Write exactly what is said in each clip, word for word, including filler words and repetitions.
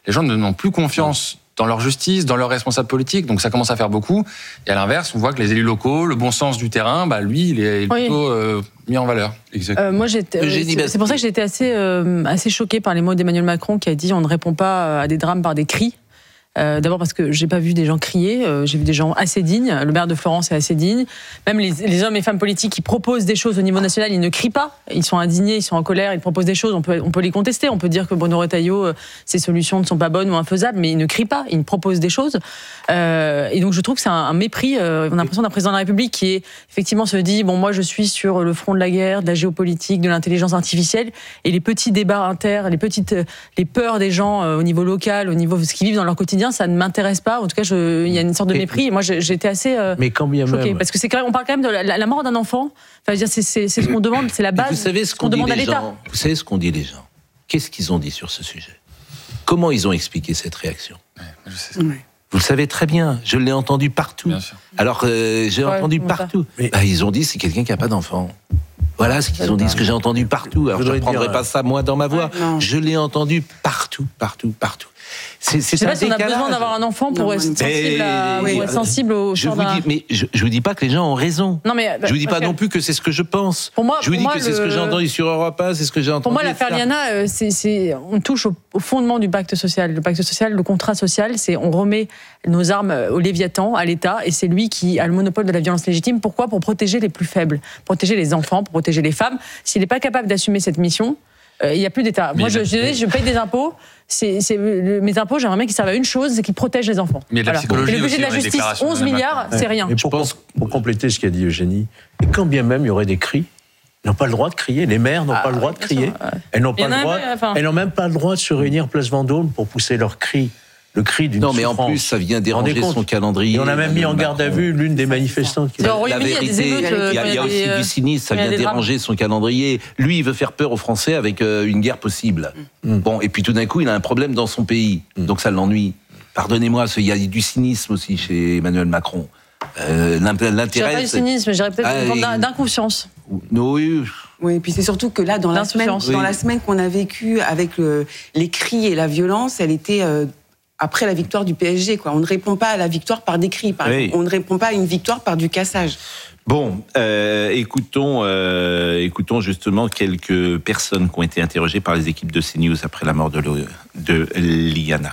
les gens n'ont plus confiance dans leur justice, dans leurs responsables politiques, donc ça commence à faire beaucoup. Et à l'inverse, on voit que les élus locaux, le bon sens du terrain, bah lui, il est oui. plutôt euh, mis en valeur. Exactement. Euh, moi, j'étais, euh, c'est, c'est pour ça que j'ai été assez, euh, assez choquée par les mots d'Emmanuel Macron qui a dit on ne répond pas à des drames par des cris. Euh, d'abord parce que j'ai pas vu des gens crier, euh, j'ai vu des gens assez dignes. Le maire de Florence est assez digne. Même les, les hommes et femmes politiques qui proposent des choses au niveau national, ils ne crient pas. Ils sont indignés, ils sont en colère, ils proposent des choses. On peut, on peut les contester. On peut dire que Bruno Retailleau, euh, ses solutions ne sont pas bonnes ou infaisables, mais ils ne crient pas. Ils proposent des choses. Euh, et donc je trouve que c'est un, un mépris. Euh, on a l'impression d'un président de la République qui est, effectivement se dit bon moi je suis sur le front de la guerre, de la géopolitique, de l'intelligence artificielle, et les petits débats inter, les petites, les peurs des gens euh, au niveau local, au niveau de ce qu'ils vivent dans leur quotidien, ça ne m'intéresse pas. En tout cas, je, il y a une sorte de mépris. Et moi, j'étais assez euh, mais quand bien choquée. Même. Parce que c'est quand même, on parle quand même de la, la mort d'un enfant. Enfin, c'est, c'est, c'est ce qu'on demande, c'est la base. Vous savez ce qu'on, qu'on demande à l'État. Gens, vous savez ce qu'on dit les gens. Qu'est-ce qu'ils ont dit sur ce sujet? Comment ils ont expliqué cette réaction? Ouais, je sais ça. Oui. Vous le savez très bien. Je l'ai entendu partout. Alors, euh, j'ai ouais, entendu partout. Mais... Bah, ils ont dit c'est quelqu'un qui n'a pas d'enfant. Voilà ce qu'ils ont dit, ce que j'ai entendu partout. Alors, je ne reprendrai pas ça, moi, dans ma voix. Ouais, je l'ai entendu partout, partout, partout. C'est, c'est je sais pas si on a besoin d'avoir un enfant pour non, être sensible, à, oui, être sensible au je vous dis, mais je, je vous dis pas que les gens ont raison. Non, mais, je vous dis pas non plus que c'est ce que je pense. Pour moi, je vous dis moi, que le... c'est ce que j'ai entendu sur Europe un, c'est ce que j'ai entendu. Pour moi, l'affaire Liana, c'est, c'est, on touche au, au fondement du pacte social. Le pacte social, le contrat social, c'est on remet nos armes au Léviathan, à l'État, et c'est lui qui a le monopole de la violence légitime. Pourquoi? Pour protéger les plus faibles, protéger les enfants, pour protéger les femmes. S'il n'est pas capable d'assumer cette mission, il euh, n'y a plus d'État. Mais moi, je, je, je paye des impôts. C'est, c'est, le, mes impôts, j'aimerais bien qu'ils servent à une chose, c'est qu'ils protègent les enfants. Mais de la voilà. psychologie et le budget de la justice, onze milliards, c'est rien. Et pour, je pense, pour compléter ce qu'a dit Eugénie, et quand bien même il y aurait des cris, ils n'ont pas le droit de crier. Les mères n'ont ah, pas le droit de crier. Sûr, ouais. Elles n'ont pas le droit. Même, enfin... Elles n'ont même pas le droit de se réunir place Vendôme pour pousser leurs cris. Le cri d'une non, mais souffrance. En plus, ça vient déranger son calendrier. Et on a même mis en garde à vue l'une des manifestantes. Qui la, la vérité, il y a, il y a, il y a aussi euh, du cynisme, ça vient déranger son calendrier. Lui, il veut faire peur aux Français avec euh, une guerre possible. Mm. Bon, et puis tout d'un coup, il a un problème dans son pays, mm. donc ça l'ennuie. Pardonnez-moi, il y a du cynisme aussi chez Emmanuel Macron. Euh, l'intérêt. Je dirais pas du cynisme, je dirais peut-être ah, une forme d'inconscience. Oui. Oui, et puis c'est surtout que là, dans la semaine, oui. dans la semaine qu'on a vécue avec le, les cris et la violence, elle était euh, après la victoire du P S G. Quoi. On ne répond pas à la victoire par des cris, par oui. On ne répond pas à une victoire par du cassage. Bon, euh, écoutons, euh, écoutons justement quelques personnes qui ont été interrogées par les équipes de CNews après la mort de, de Liana.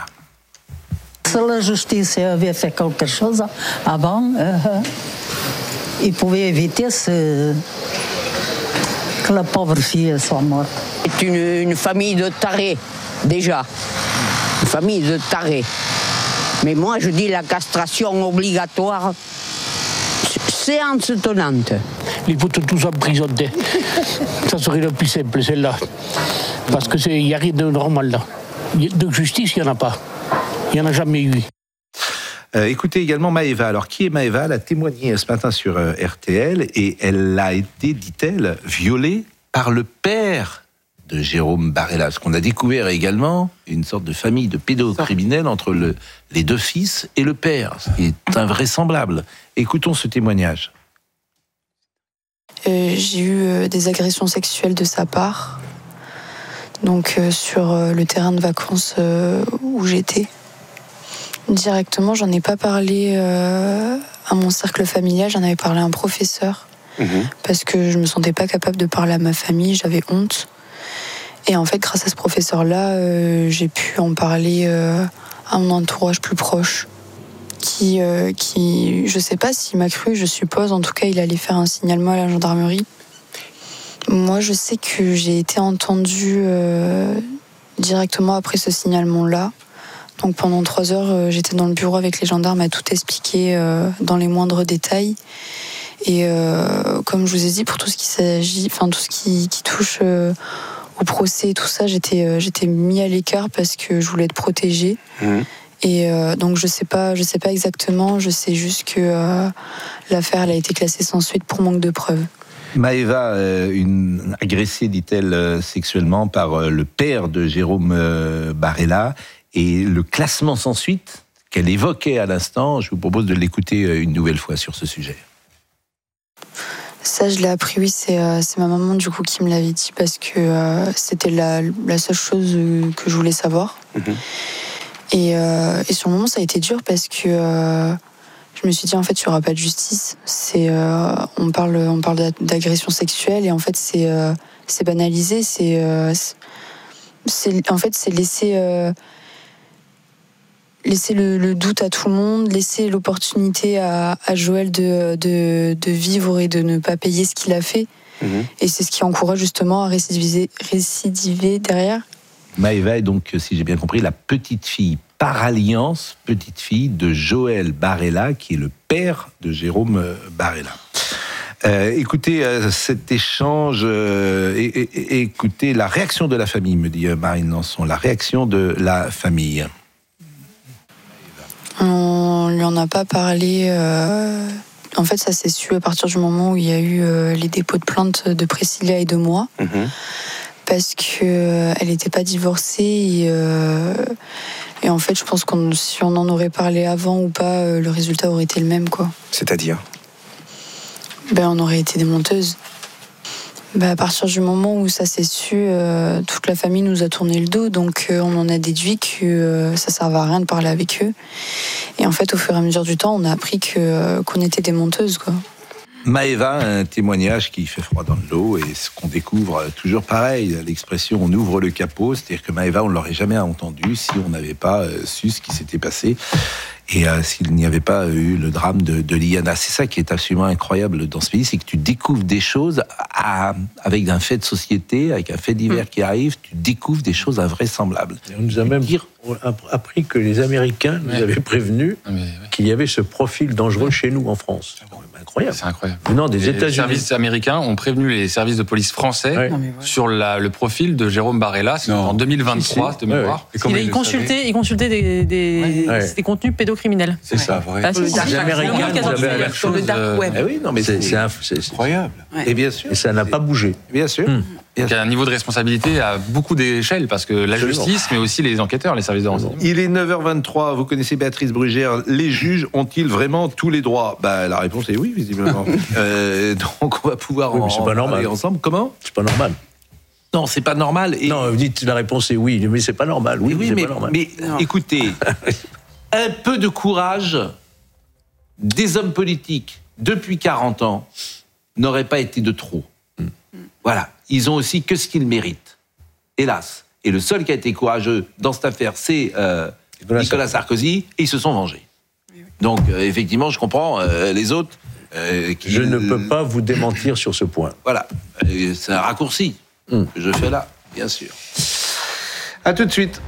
Si la justice avait fait quelque chose avant, euh, il pouvait éviter ce... que la pauvre fille soit morte. C'est une, une famille de tarés, déjà. Une famille de tarés. Mais moi, je dis la castration obligatoire, séance tenante. Il faut tous emprisonner. Ça serait le plus simple, celle-là. Parce qu'il n'y a rien de normal là. De justice, il n'y en a pas. Il n'y en a jamais eu. Euh, écoutez également Maëva. Alors, qui est Maëva? Elle a témoigné ce matin sur euh, R T L et elle a été, dit-elle, violée par le père de Jérôme Barella. Ce qu'on a découvert également, une sorte de famille de pédocriminels entre le, les deux fils et le père, ce qui est invraisemblable. Écoutons ce témoignage. Euh, j'ai eu euh, des agressions sexuelles de sa part, donc euh, sur euh, le terrain de vacances euh, où j'étais. Directement, j'en ai pas parlé euh, à mon cercle familial, j'en avais parlé à un professeur, mmh. parce que je me sentais pas capable de parler à ma famille, j'avais honte. Et en fait, grâce à ce professeur-là, euh, j'ai pu en parler euh, à mon entourage plus proche, qui, euh, qui, je sais pas s'il m'a cru, je suppose, en tout cas, il allait faire un signalement à la gendarmerie. Moi, je sais que j'ai été entendue euh, directement après ce signalement-là. Donc pendant trois heures, euh, j'étais dans le bureau avec les gendarmes à tout expliquer euh, dans les moindres détails. Et euh, comme je vous ai dit, pour tout ce qui s'agit, enfin tout ce qui, qui touche euh, au procès et tout ça, j'étais, euh, j'étais mis à l'écart parce que je voulais être protégée. Mmh. Et euh, donc je sais pas, je sais pas exactement. Je sais juste que euh, l'affaire elle a été classée sans suite pour manque de preuves. Maëva, euh, une agressée, dit-elle, euh, sexuellement par euh, le père de Jérôme euh, Barella. Et le classement sans suite qu'elle évoquait à l'instant, je vous propose de l'écouter une nouvelle fois sur ce sujet. Ça, je l'ai appris, oui, c'est, euh, c'est ma maman du coup qui me l'avait dit parce que euh, c'était la, la seule chose que je voulais savoir. Mmh. Et, euh, et sur le moment, ça a été dur parce que euh, je me suis dit, en fait, il n'y aura pas de justice. C'est, euh, on parle, on parle d'agression sexuelle et en fait, c'est, euh, c'est banalisé. C'est, euh, c'est, en fait, c'est laisser, euh, laisser le, le doute à tout le monde, laisser l'opportunité à, à Joël de, de, de vivre et de ne pas payer ce qu'il a fait. Mmh. Et c'est ce qui encourage justement à récidiver, récidiver derrière. Maëva est donc, si j'ai bien compris, la petite fille par alliance, petite fille de Joël Barella, qui est le père de Jérôme Barella. Euh, écoutez euh, cet échange, euh, et, et, et écoutez la réaction de la famille, me dit Marine Lançon, la réaction de la famille. On lui en a pas parlé. Euh... En fait, ça s'est su à partir du moment où il y a eu euh, les dépôts de plainte de Priscilla et de moi. Mmh. Parce qu'elle n'était pas divorcée et, euh, et en fait je pense que si on en aurait parlé avant ou pas, le résultat aurait été le même, quoi. C'est-à-dire ? Ben, on aurait été des menteuses. Ben, à partir du moment où ça s'est su, euh, toute la famille nous a tourné le dos, donc euh, on en a déduit que euh, ça ne servait à rien de parler avec eux. Et en fait au fur et à mesure du temps on a appris que, euh, qu'on était des menteuses, quoi. Maëva, un témoignage qui fait froid dans le dos et ce qu'on découvre toujours pareil, l'expression on ouvre le capot, c'est-à-dire que Maëva on ne l'aurait jamais entendu si on n'avait pas su ce qui s'était passé et euh, s'il n'y avait pas eu le drame de, de Liana. C'est ça qui est absolument incroyable dans ce pays, c'est que tu découvres des choses à, avec un fait de société, avec un fait divers mmh. qui arrive, tu découvres des choses invraisemblables. Et on nous a même dire... appris que les Américains nous ouais. avaient prévenu ouais, ouais. qu'il y avait ce profil dangereux ouais. chez nous en France. C'est incroyable. C'est incroyable. Non, des États-Unis. Les services américains ont prévenu les services de police français ouais. sur la, le profil de Jérôme Barella. C'est en deux mille vingt-trois, de mémoire. Ouais, ouais. Il, il, consultait, il consultait des, des, ouais. des contenus pédocriminels. C'est ouais. ça, vrai. Ah, c'est les Américains nous avaient la sur le dark web. Eh oui, non, mais c'est, c'est, c'est, c'est incroyable. Ouais. Et bien sûr. Et ça n'a pas bougé. Bien sûr. Hum. Il y a un niveau de responsabilité à beaucoup d'échelles, parce que la Absolument. justice, mais aussi les enquêteurs, les services de renseignement. Il est neuf heures vingt-trois, vous connaissez Béatrice Brugère. Les juges ont-ils vraiment tous les droits ? Bah, la réponse est oui, visiblement. euh, donc on va pouvoir oui, en, c'est pas normal. parler ensemble. Comment ? C'est pas normal. Non, c'est pas normal. Et... Non, vous dites la réponse est oui, mais c'est pas normal. Oui, oui c'est mais, pas normal. mais écoutez, un peu de courage des hommes politiques depuis quarante ans n'aurait pas été de trop. Mm. Voilà. Ils ont aussi que ce qu'ils méritent, hélas. Et le seul qui a été courageux dans cette affaire, c'est euh, Nicolas Sarkozy, et ils se sont vengés. Donc, euh, effectivement, je comprends euh, les autres. Euh, qui, je ne peux pas vous démentir sur ce point. Voilà, euh, c'est un raccourci mm. que je fais là, bien sûr. À tout de suite.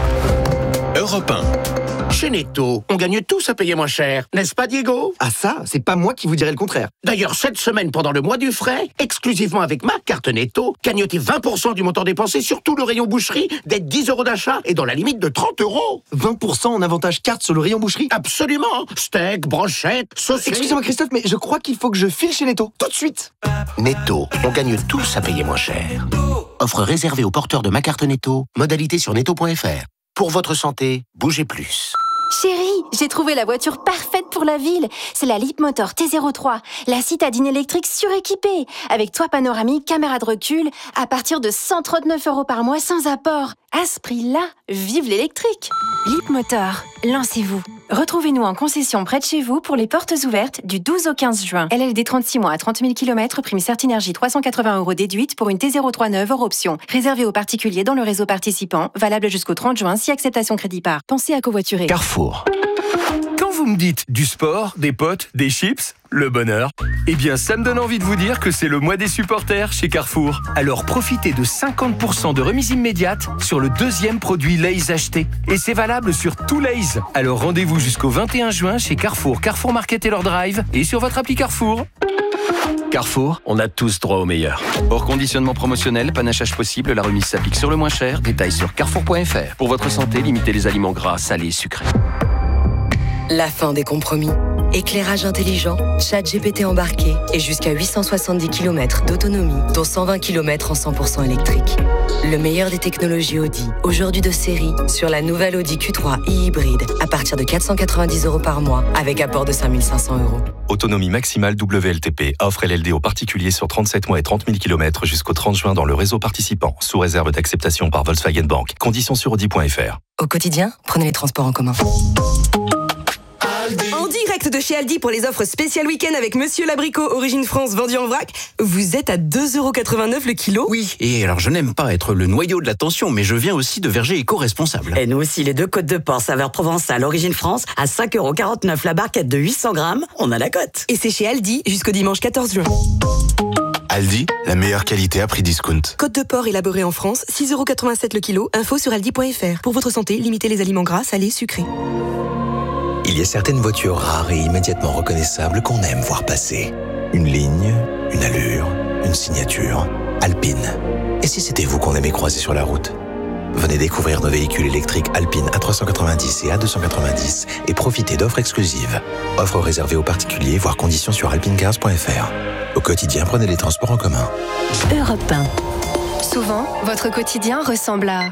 Europe un. Chez Netto, on gagne tous à payer moins cher, n'est-ce pas Diego ? Ah ça, c'est pas moi qui vous dirais le contraire. D'ailleurs, cette semaine, pendant le mois du frais, exclusivement avec ma carte Netto, gagnotez vingt pour cent du montant dépensé sur tout le rayon boucherie, dès dix euros d'achat et dans la limite de trente euros. vingt pour cent en avantage carte sur le rayon boucherie ? Absolument. Steak, brochette, saucisses... Excusez-moi Christophe, mais je crois qu'il faut que je file chez Netto, tout de suite. Netto, on gagne tous à payer moins cher. Offre réservée aux porteurs de ma carte Netto, modalité sur netto point f r. Pour votre santé, bougez plus. Chérie, j'ai trouvé la voiture parfaite pour la ville. C'est la Leapmotor T zéro trois, la citadine électrique suréquipée, avec toit panoramique, caméra de recul, à partir de cent trente-neuf euros par mois sans apport. À ce prix-là, vive l'électrique. Leapmotor, lancez-vous. Retrouvez-nous en concession près de chez vous pour les portes ouvertes du douze au quinze juin. L L D trente-six mois à trente mille kilomètres, prime Certinergie trois cent quatre-vingts euros déduite pour une T zéro trois neuve hors option. Réservé aux particuliers dans le réseau participant, valable jusqu'au trente juin si acceptation crédit par. Pensez à covoiturer. Carrefour. Quand vous me dites du sport, des potes, des chips, le bonheur, eh bien ça me donne envie de vous dire que c'est le mois des supporters chez Carrefour. Alors profitez de cinquante pour cent de remise immédiate sur le deuxième produit Lay's acheté. Et c'est valable sur tout Lay's. Alors rendez-vous jusqu'au vingt et un juin chez Carrefour, Carrefour Market et leur drive et sur votre appli Carrefour. Carrefour, on a tous droit au meilleur. Hors conditionnement promotionnel, panachage possible, la remise s'applique sur le moins cher. Détails sur carrefour point f r. Pour votre santé, limitez les aliments gras, salés, sucrés. La fin des compromis. Éclairage intelligent, chat G P T embarqué et jusqu'à huit cent soixante-dix kilomètres d'autonomie, dont cent vingt kilomètres en cent pour cent électrique. Le meilleur des technologies Audi, aujourd'hui de série, sur la nouvelle Audi Q trois e-hybride, à partir de quatre cent quatre-vingt-dix euros par mois, avec apport de cinq mille cinq cents euros. Autonomie maximale W L T P, offre L L D aux particuliers sur trente-sept mois et trente mille kilomètres jusqu'au trente juin dans le réseau participant, sous réserve d'acceptation par Volkswagen Bank. Conditions sur audi point f r. Au quotidien, prenez les transports en commun. En direct de chez Aldi pour les offres spéciales week-end avec Monsieur l'Abricot, origine France, vendu en vrac. Vous êtes à deux euros quatre-vingt-neuf le kilo. Oui, et alors je n'aime pas être le noyau de l'attention, mais je viens aussi de Verger éco-responsable. Et nous aussi, les deux côtes de porc saveur provençale, origine France, à cinq euros quarante-neuf la barquette de huit cents grammes, on a la cote. Et c'est chez Aldi jusqu'au dimanche quatorze juin. Aldi, la meilleure qualité à prix discount. Côte de porc élaborée en France, six euros quatre-vingt-sept le kilo. Info sur aldi point f r. Pour votre santé, limitez les aliments gras, salés, sucrés. Il y a certaines voitures rares et immédiatement reconnaissables qu'on aime voir passer. Une ligne, une allure, une signature. Alpine. Et si c'était vous qu'on aimait croiser sur la route ? Venez découvrir nos véhicules électriques Alpine A trois cent quatre-vingt-dix et A deux cent quatre-vingt-dix et profitez d'offres exclusives. Offres réservées aux particuliers, voire conditions sur alpinecars point f r. Au quotidien, prenez les transports en commun. Europe un. Souvent, votre quotidien ressemble à...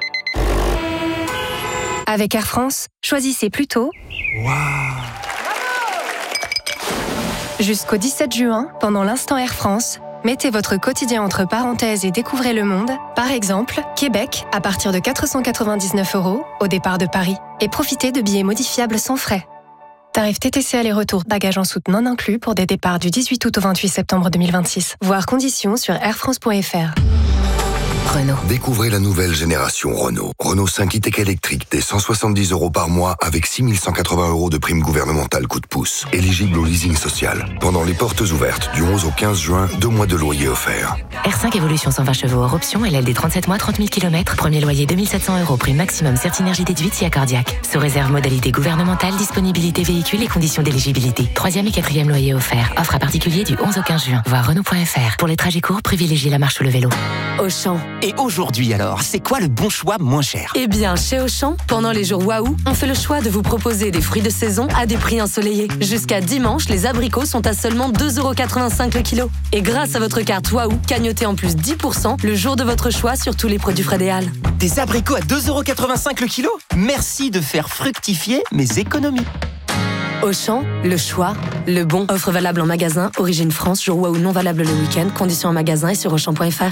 Avec Air France, choisissez plutôt... Wow. Jusqu'au dix-sept juin, pendant l'instant Air France, mettez votre quotidien entre parenthèses et découvrez le monde. Par exemple, Québec, à partir de quatre cent quatre-vingt-dix-neuf euros au départ de Paris. Et profitez de billets modifiables sans frais. Tarif T T C aller-retour, bagages en soute non inclus pour des départs du dix-huit août au vingt-huit septembre deux mille vingt-six. Voir conditions sur air france point f r. Renault. Découvrez la nouvelle génération Renault. Renault cinq e-Tech électrique dès cent soixante-dix euros par mois avec six mille cent quatre-vingts euros de prime gouvernementale coup de pouce. Éligible au leasing social. Pendant les portes ouvertes du onze au quinze juin, deux mois de loyer offerts. R cinq Evolution cent vingt chevaux hors option, L L D trente-sept mois, trente mille kilomètres. Premier loyer deux mille sept cents euros, prime maximum Certinergie déduite si accordiaque. Sous réserve modalité gouvernementale, disponibilité véhicule et conditions d'éligibilité. Troisième et quatrième loyer offert. Offre à particulier du onze au quinze juin. Voir Renault point f r. Pour les trajets courts, privilégiez la marche ou le vélo. Auchan. Et aujourd'hui alors, c'est quoi le bon choix moins cher ? Eh bien, chez Auchan, pendant les jours Waouh, on fait le choix de vous proposer des fruits de saison à des prix ensoleillés. Jusqu'à dimanche, les abricots sont à seulement deux euros quatre-vingt-cinq le kilo. Et grâce à votre carte Waouh, cagnotez en plus dix pour cent le jour de votre choix sur tous les produits Frais des Halles. Des abricots à deux euros quatre-vingt-cinq le kilo ? Merci de faire fructifier mes économies. Auchan, le choix, le bon. Offre valable en magasin, origine France, jour Waouh non valable le week-end. Conditions en magasin et sur auchan point f r.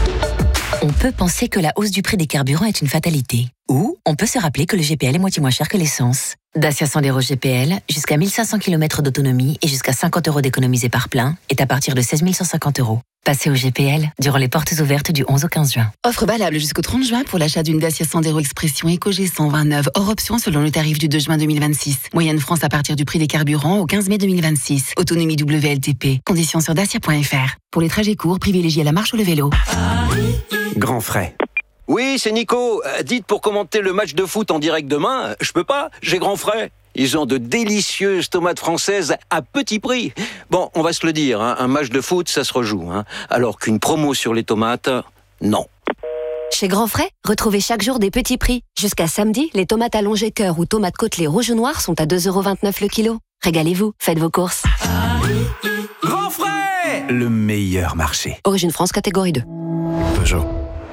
On peut penser que la hausse du prix des carburants est une fatalité. Ou on peut se rappeler que le G P L est moitié moins cher que l'essence. Dacia Sandero G P L, jusqu'à mille cinq cents kilomètres d'autonomie et jusqu'à cinquante euros d'économisés par plein, est à partir de seize mille cent cinquante euros. Passez au G P L durant les portes ouvertes du onze au quinze juin. Offre valable jusqu'au trente juin pour l'achat d'une Dacia Sandero Expression EcoG cent vingt-neuf, hors option selon le tarif du deux juin deux mille vingt-six. Moyenne France à partir du prix des carburants au quinze mai deux mille vingt-six. Autonomie W L T P. Conditions sur dacia point f r. Pour les trajets courts, privilégiez la marche ou le vélo. Grand frais. Oui, c'est Nico. Euh, dites pour commenter le match de foot en direct demain, euh, je peux pas, j'ai grand frais. Ils ont de délicieuses tomates françaises à petit prix. Bon, on va se le dire, hein, un match de foot, ça se rejoue. Hein, alors qu'une promo sur les tomates, non. Chez Grand Frais, retrouvez chaque jour des petits prix. Jusqu'à samedi, les tomates allongées cœur ou tomates côtelées rouge ou noir sont à deux euros vingt-neuf le kilo. Régalez-vous, faites vos courses. Grand frais ! Le meilleur marché. Origine France, catégorie deux. Peugeot.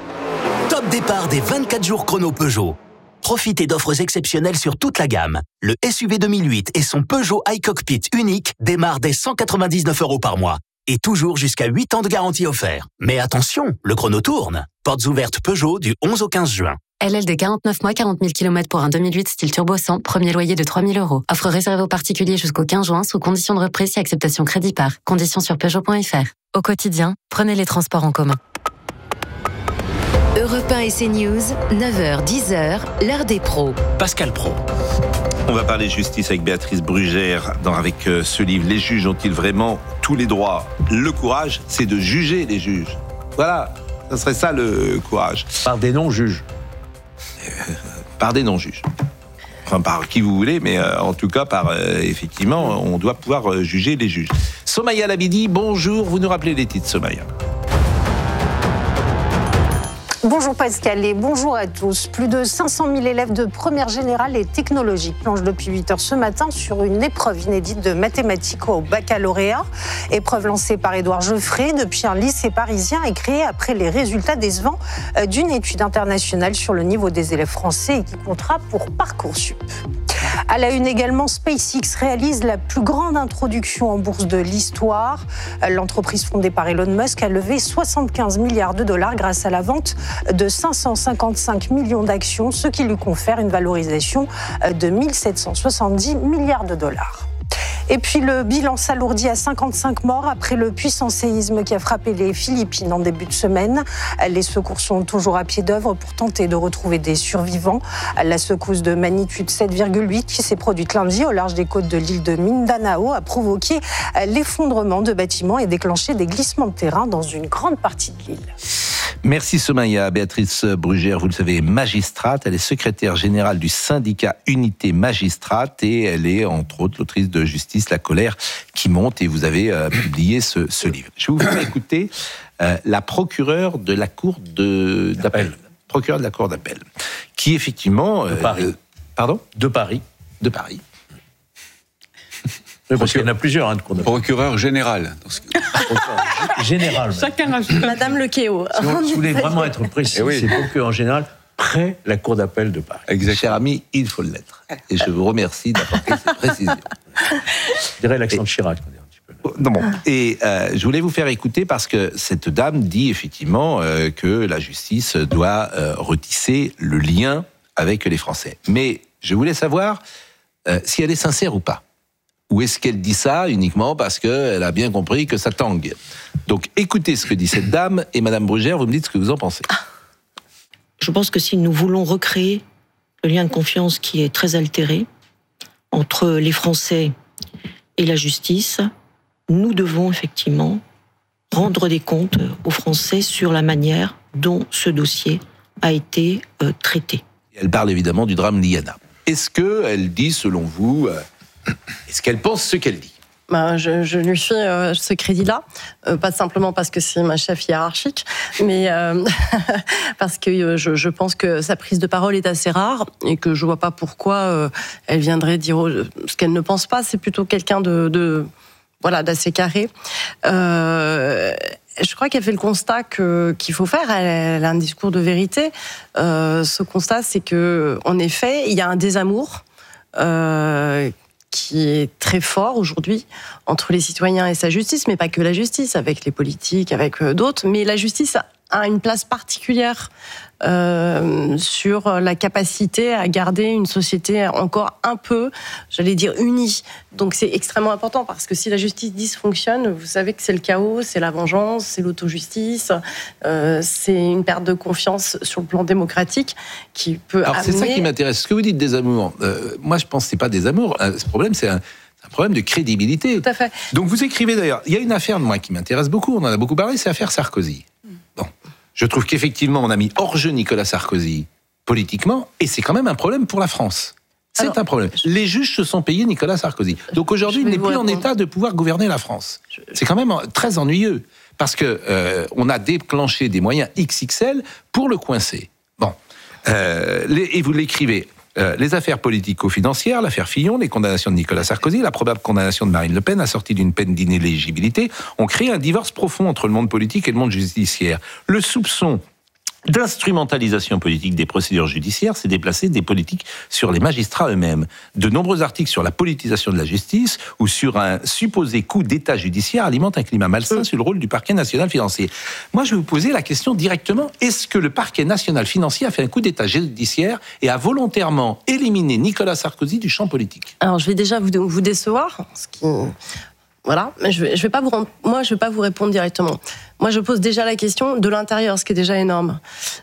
Top départ des vingt-quatre jours chrono Peugeot. Profitez d'offres exceptionnelles sur toute la gamme. Le S U V deux mille huit et son Peugeot iCockpit unique démarrent dès cent quatre-vingt-dix-neuf euros par mois. Et toujours jusqu'à huit ans de garantie offert. Mais attention, le chrono tourne. Portes ouvertes Peugeot du onze au quinze juin. L L D quarante-neuf mois, quarante mille kilomètres pour un deux mille huit style turbo cent, premier loyer de trois mille euros. Offre réservée aux particuliers jusqu'au quinze juin sous condition de reprise et acceptation crédit par. Conditions sur peugeot point f r. Au quotidien, prenez les transports en commun. Europe un et CNews, neuf heures dix heures, l'heure des pros. Pascal Praud. On va parler justice avec Béatrice Brugère dans, avec euh, ce livre. Les juges ont-ils vraiment tous les droits ? Le courage, c'est de juger les juges. Voilà, ça serait ça le courage. Par des non-juges. Euh, par des non-juges. Enfin, par qui vous voulez, mais euh, en tout cas, par euh, effectivement, on doit pouvoir euh, juger les juges. Somaya Labidi, bonjour. Vous nous rappelez les titres, Somaya ? Bonjour Pascal et bonjour à tous. Plus de cinq cent mille élèves de première générale et technologique plongent depuis huit heures ce matin sur une épreuve inédite de mathématiques au baccalauréat. Épreuve lancée par Édouard Geoffrey depuis un lycée parisien et créée après les résultats décevants d'une étude internationale sur le niveau des élèves français et qui comptera pour Parcoursup. À la une également, SpaceX réalise la plus grande introduction en bourse de l'histoire. L'entreprise fondée par Elon Musk a levé soixante-quinze milliards de dollars grâce à la vente de cinq cent cinquante-cinq millions d'actions, ce qui lui confère une valorisation de mille sept cent soixante-dix milliards de dollars. Et puis le bilan s'alourdit à cinquante-cinq morts après le puissant séisme qui a frappé les Philippines en début de semaine. Les secours sont toujours à pied d'œuvre pour tenter de retrouver des survivants. La secousse de magnitude sept virgule huit qui s'est produite lundi au large des côtes de l'île de Mindanao a provoqué l'effondrement de bâtiments et déclenché des glissements de terrain dans une grande partie de l'île. Merci Somaya. Béatrice Brugère, vous le savez, est magistrate. Elle est secrétaire générale du syndicat Unité Magistrate et elle est, entre autres, l'autrice de Justice, la colère qui monte. Et vous avez euh, publié ce, ce livre. Je vais vous faire écouter euh, la procureure de la cour de, d'appel. Procureure de la cour d'appel. Qui, effectivement... De Paris. Euh, pardon ? De Paris. De Paris. Oui, parce qu'il y en a plusieurs, hein, de cour d'appel. Procureur général. Général. Chacun rajoute. Madame Lequéo. Si, on, si vous voulez vraiment être précis, eh oui. c'est procureur général près la cour d'appel de Paris. Exactement. Cher ami, il faut l'être. Et je vous remercie d'apporter cette précision. Je dirais l'accent de Chirac. Non, bon. Et euh, je voulais vous faire écouter parce que cette dame dit effectivement euh, que la justice doit euh, retisser le lien avec les Français. Mais je voulais savoir euh, si elle est sincère ou pas. Ou est-ce qu'elle dit ça uniquement parce qu'elle a bien compris que ça tangue ? Donc écoutez ce que dit cette dame et Madame Brugère, vous me dites ce que vous en pensez. Je pense que si nous voulons recréer le lien de confiance qui est très altéré entre les Français et la justice, nous devons effectivement rendre des comptes aux Français sur la manière dont ce dossier a été euh, traité. Elle parle évidemment du drame Liana. Est-ce qu'elle dit, selon vous... Euh, Est-ce qu'elle pense ce qu'elle dit ? Ben, je, je lui fais euh, ce crédit-là, euh, pas simplement parce que c'est ma chef hiérarchique, mais euh, parce que euh, je, je pense que sa prise de parole est assez rare et que je vois pas pourquoi euh, elle viendrait dire ce qu'elle ne pense pas. C'est plutôt quelqu'un de, de voilà d'assez carré. Euh, Je crois qu'elle fait le constat que, qu'il faut faire. Elle, elle a un discours de vérité. Euh, ce constat, c'est que, en effet, il y a un désamour euh, qui est très fort aujourd'hui entre les citoyens et sa justice, mais pas que la justice, avec les politiques, avec d'autres. Mais la justice a une place particulière euh, sur la capacité à garder une société encore un peu, j'allais dire, unie. Donc c'est extrêmement important parce que si la justice dysfonctionne, vous savez que c'est le chaos, c'est la vengeance, c'est l'autojustice, euh, c'est une perte de confiance sur le plan démocratique qui peut Alors amener... c'est ça qui m'intéresse. Ce que vous dites désamour, euh, moi je pense que c'est pas désamour. Ce problème, c'est un... un problème de crédibilité. Tout à fait. Donc vous écrivez d'ailleurs, il y a une affaire de moi qui m'intéresse beaucoup, on en a beaucoup parlé, c'est l'affaire Sarkozy. Bon, je trouve qu'effectivement on a mis hors jeu Nicolas Sarkozy politiquement, et c'est quand même un problème pour la France. C'est Alors, un problème. Les juges se sont payés Nicolas Sarkozy. Donc aujourd'hui, il n'est plus répondre. en état de pouvoir gouverner la France. Je... C'est quand même très ennuyeux, parce que euh, on a déclenché des moyens X X L pour le coincer. Bon, euh, les, et vous l'écrivez. Euh, les affaires politico-financières, l'affaire Fillon, les condamnations de Nicolas Sarkozy, la probable condamnation de Marine Le Pen, assortie d'une peine d'inéligibilité, ont créé un divorce profond entre le monde politique et le monde judiciaire. Le soupçon d'instrumentalisation politique des procédures judiciaires s'est déplacé des politiques sur les magistrats eux-mêmes. De nombreux articles sur la politisation de la justice ou sur un supposé coup d'état judiciaire alimentent un climat malsain sur le rôle du parquet national financier. Moi, je vais vous poser la question directement. Est-ce que le parquet national financier a fait un coup d'état judiciaire et a volontairement éliminé Nicolas Sarkozy du champ politique ? Alors, je vais déjà vous, vous décevoir, ce qui... Voilà, mais je vais, je vais pas vous rendre, moi je vais pas vous répondre directement. Moi je pose déjà la question de l'intérieur, ce qui est déjà énorme,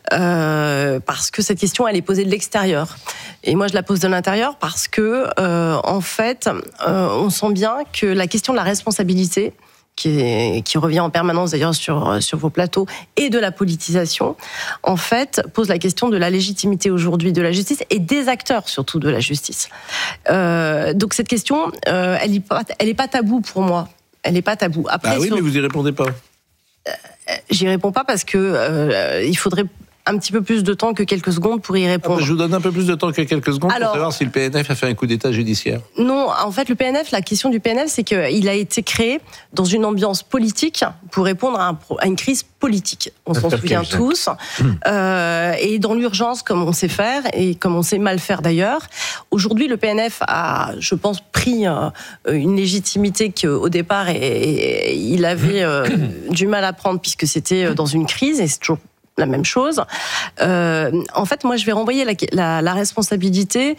euh, parce que cette question elle est posée de l'extérieur, et moi je la pose de l'intérieur parce que euh, en fait euh, on sent bien que la question de la responsabilité, qui, est, qui revient en permanence d'ailleurs sur, sur vos plateaux, et de la politisation, en fait, pose la question de la légitimité aujourd'hui de la justice et des acteurs surtout de la justice. Euh, donc cette question, euh, elle n'est pas, elle est pas taboue pour moi. Elle n'est pas taboue. Après, ah oui, sur... mais vous y répondez pas. Euh, j'y réponds pas parce que euh, il faudrait un petit peu plus de temps que quelques secondes pour y répondre. Ah bah, je vous donne un peu plus de temps que quelques secondes Alors, pour savoir si le P N F a fait un coup d'État judiciaire. Non, en fait, le P N F, la question du P N F, c'est qu'il a été créé dans une ambiance politique pour répondre à, un, à une crise politique. On s'en souvient tous. Euh, et dans l'urgence, comme on sait faire, et comme on sait mal faire d'ailleurs. Aujourd'hui, le P N F a, je pense, pris euh, une légitimité qu'au départ, et, et, il avait euh, du mal à prendre, puisque c'était dans une crise, et c'est toujours la même chose. Euh, en fait, moi, je vais renvoyer la, la, la responsabilité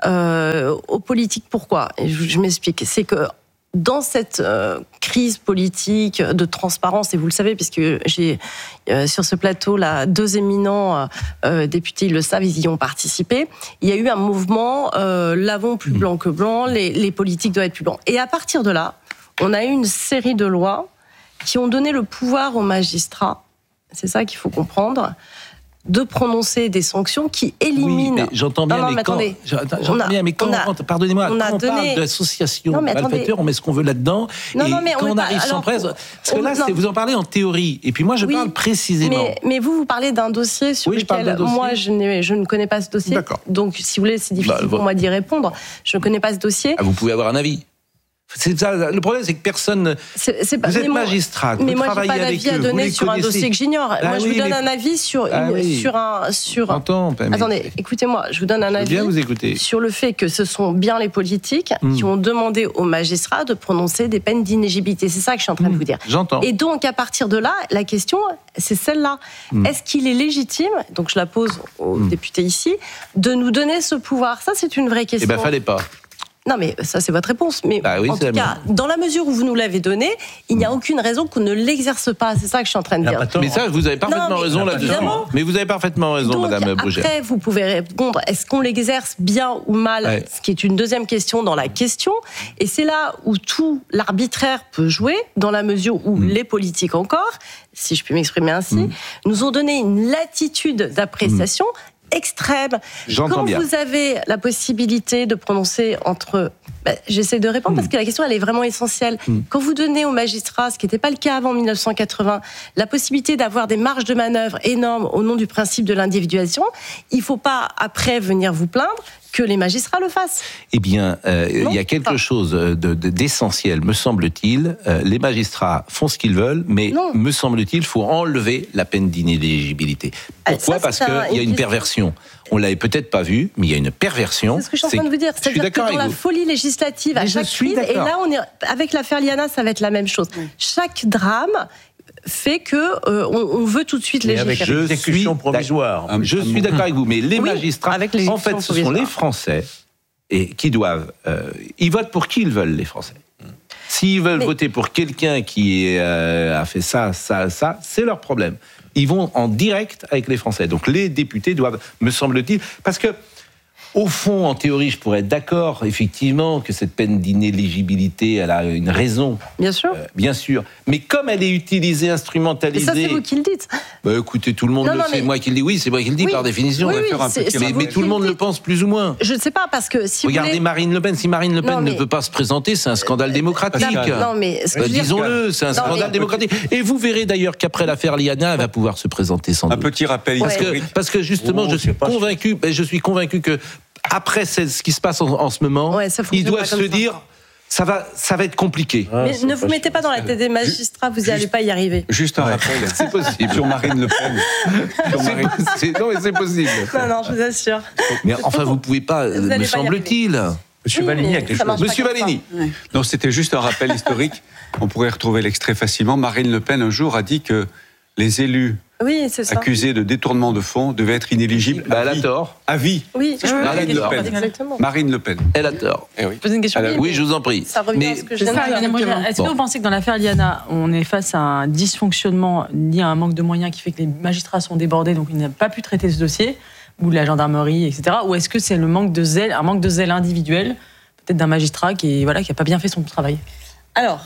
euh, aux politiques. Pourquoi ? Et je, je m'explique. C'est que dans cette euh, crise politique de transparence, et vous le savez, puisque j'ai euh, sur ce plateau là deux éminents euh, députés, ils le savent, ils y ont participé. Il y a eu un mouvement euh, lavons plus blanc que blanc, les, les politiques doivent être plus blancs. Et à partir de là, on a eu une série de lois qui ont donné le pouvoir aux magistrats. C'est ça qu'il faut comprendre, de prononcer des sanctions qui éliminent... Oui, mais j'entends bien, non, non, mais, mais quand, attendez, j'entends a, bien, mais quand on, a, on pardonnez-moi, on quand a on donné... parle d'association de malfaiteurs, on met ce qu'on veut là-dedans, non, et non, mais quand on, on pas, arrive alors, sans presse... Parce que on, là, c'est, vous en parlez en théorie, et puis moi, je oui, parle précisément. Mais, mais vous, vous parlez d'un dossier sur oui, lequel, dossier. moi, je, n'ai, je ne connais pas ce dossier. D'accord. Donc, si vous voulez, c'est difficile bah, pour moi d'y répondre. Je ne connais pas ce dossier. Ah, vous pouvez avoir un avis. C'est ça, le problème, c'est que personne. C'est, c'est pas, vous êtes moi, magistrat, mais vous moi, travaillez j'ai pas d'avis avec à eux, donner sur connaissez. un dossier que j'ignore. Ah, moi, je oui, vous donne mais... un avis sur, ah, une, oui. sur un. Sur un... J'entends, mais... Attendez, écoutez-moi, je vous donne un je avis bien vous écouter. sur le fait que ce sont bien les politiques mmh. qui ont demandé aux magistrats de prononcer des peines d'inéligibilité. C'est ça que je suis en train mmh. de vous dire. J'entends. Et donc, à partir de là, la question, c'est celle-là. Mmh. Est-ce qu'il est légitime, donc je la pose aux mmh. députés ici, de nous donner ce pouvoir ? Ça, c'est une vraie question. Eh bien, fallait pas. Non, mais ça, c'est votre réponse. Mais bah oui, en tout cas, même. Dans la mesure où vous nous l'avez donné, il n'y a aucune raison qu'on ne l'exerce pas. C'est ça que je suis en train de dire. Mais ça, vous avez parfaitement non, raison là-dessus. Mais vous avez parfaitement raison, donc, Madame Brugère. Après, vous pouvez répondre, est-ce qu'on l'exerce bien ou mal ? Ouais. Ce qui est une deuxième question dans la question. Et c'est là où tout l'arbitraire peut jouer, dans la mesure où mmh. les politiques encore, si je puis m'exprimer ainsi, mmh. nous ont donné une latitude d'appréciation mmh. extrême. J'entends Quand bien. vous avez la possibilité de prononcer entre... Ben, j'essaie de répondre mmh. parce que la question, elle est vraiment essentielle. Mmh. Quand vous donnez aux magistrats, ce qui n'était pas le cas avant dix-neuf cent quatre-vingts, la possibilité d'avoir des marges de manœuvre énormes au nom du principe de l'individualisation, il ne faut pas, après, venir vous plaindre que les magistrats le fassent. Eh bien, euh, il y a quelque chose de, de, d'essentiel, me semble-t-il. Euh, les magistrats font ce qu'ils veulent, mais non. me semble-t-il, il faut enlever la peine d'inéligibilité. Pourquoi ? Ça, Parce qu'il un, y a une, une perversion. On l'avait peut-être pas vu, mais il y a une perversion. C'est ce que je suis en train de vous dire. C'est-à-dire que dans la folie législative, à chaque crise, et là, on est, avec l'affaire Liana, ça va être la même chose. Oui. Chaque drame fait que euh, on, on veut tout de suite légiférer. Avec l'exécution provisoire. Je suis d'accord avec vous, mais les oui, magistrats, en fait, ce sont les Français et qui doivent. Euh, ils votent pour qui ils veulent, les Français. S'ils veulent mais... voter pour quelqu'un qui euh, a fait ça, ça, ça, c'est leur problème. Ils vont en direct avec les Français. Donc les députés doivent, me semble-t-il, parce que au fond, en théorie, je pourrais être d'accord, effectivement, que cette peine d'inéligibilité, elle a une raison. Bien sûr. Euh, bien sûr. Mais comme elle est utilisée, instrumentalisée... Mais ça, c'est vous qui le dites. Bah, écoutez, tout le monde non, le non, sait. Mais... Moi qui le dis, oui, c'est moi qui le dis, oui. par définition. Oui, on va oui, faire un c'est, petit... c'est Mais, mais tout le monde le, le pense plus ou moins. Je ne sais pas, parce que si Regardez vous voulez... Marine Le Pen. Si Marine Le Pen non, mais... ne peut pas se présenter, c'est un scandale euh, démocratique. Non, mais... Bah, disons-le, c'est un non, scandale mais... démocratique. Et vous verrez d'ailleurs qu'après l'affaire Liana, elle va pouvoir se présenter sans doute. Un petit rappel historique. Parce que justement, je suis convaincu, je suis convaincu que après ce qui se passe en, en ce moment, ouais, ils doivent se dire ça va, ça va être compliqué. Ah, mais ne vous mettez pas dans la tête des magistrats, vous n'allez pas y arriver. Juste un ouais. rappel, c'est possible. Sur Marine Le Pen. Sur Marine... c'est, non, mais c'est possible. Non, non, je vous assure. Mais enfin, vous ne pouvez pas, vous me semble-t-il. Monsieur oui, Valigny a quelque chose. Monsieur Valigny. Ouais. Non, c'était juste un rappel historique. On pourrait retrouver l'extrait facilement. Marine Le Pen, un jour, a dit que les élus oui, c'est ça. accusés de détournement de fonds devaient être inéligibles bah, à elle vie. a tort. À vie. Oui, je Marine Le Pen. Exactement. Marine Le Pen. Elle a tort. Eh oui. Une question oui, oui, je vous en prie. Ça revient mais à ce que je viens de dire. Est-ce bon. que vous pensez que dans l'affaire Liana, on est face à un dysfonctionnement lié à un manque de moyens qui fait que les magistrats sont débordés, donc ils n'ont pas pu traiter ce dossier, ou la gendarmerie, et cetera. Ou est-ce que c'est le manque de zèle, un manque de zèle individuel, peut-être d'un magistrat qui, voilà, qui n'a pas bien fait son travail ? Alors.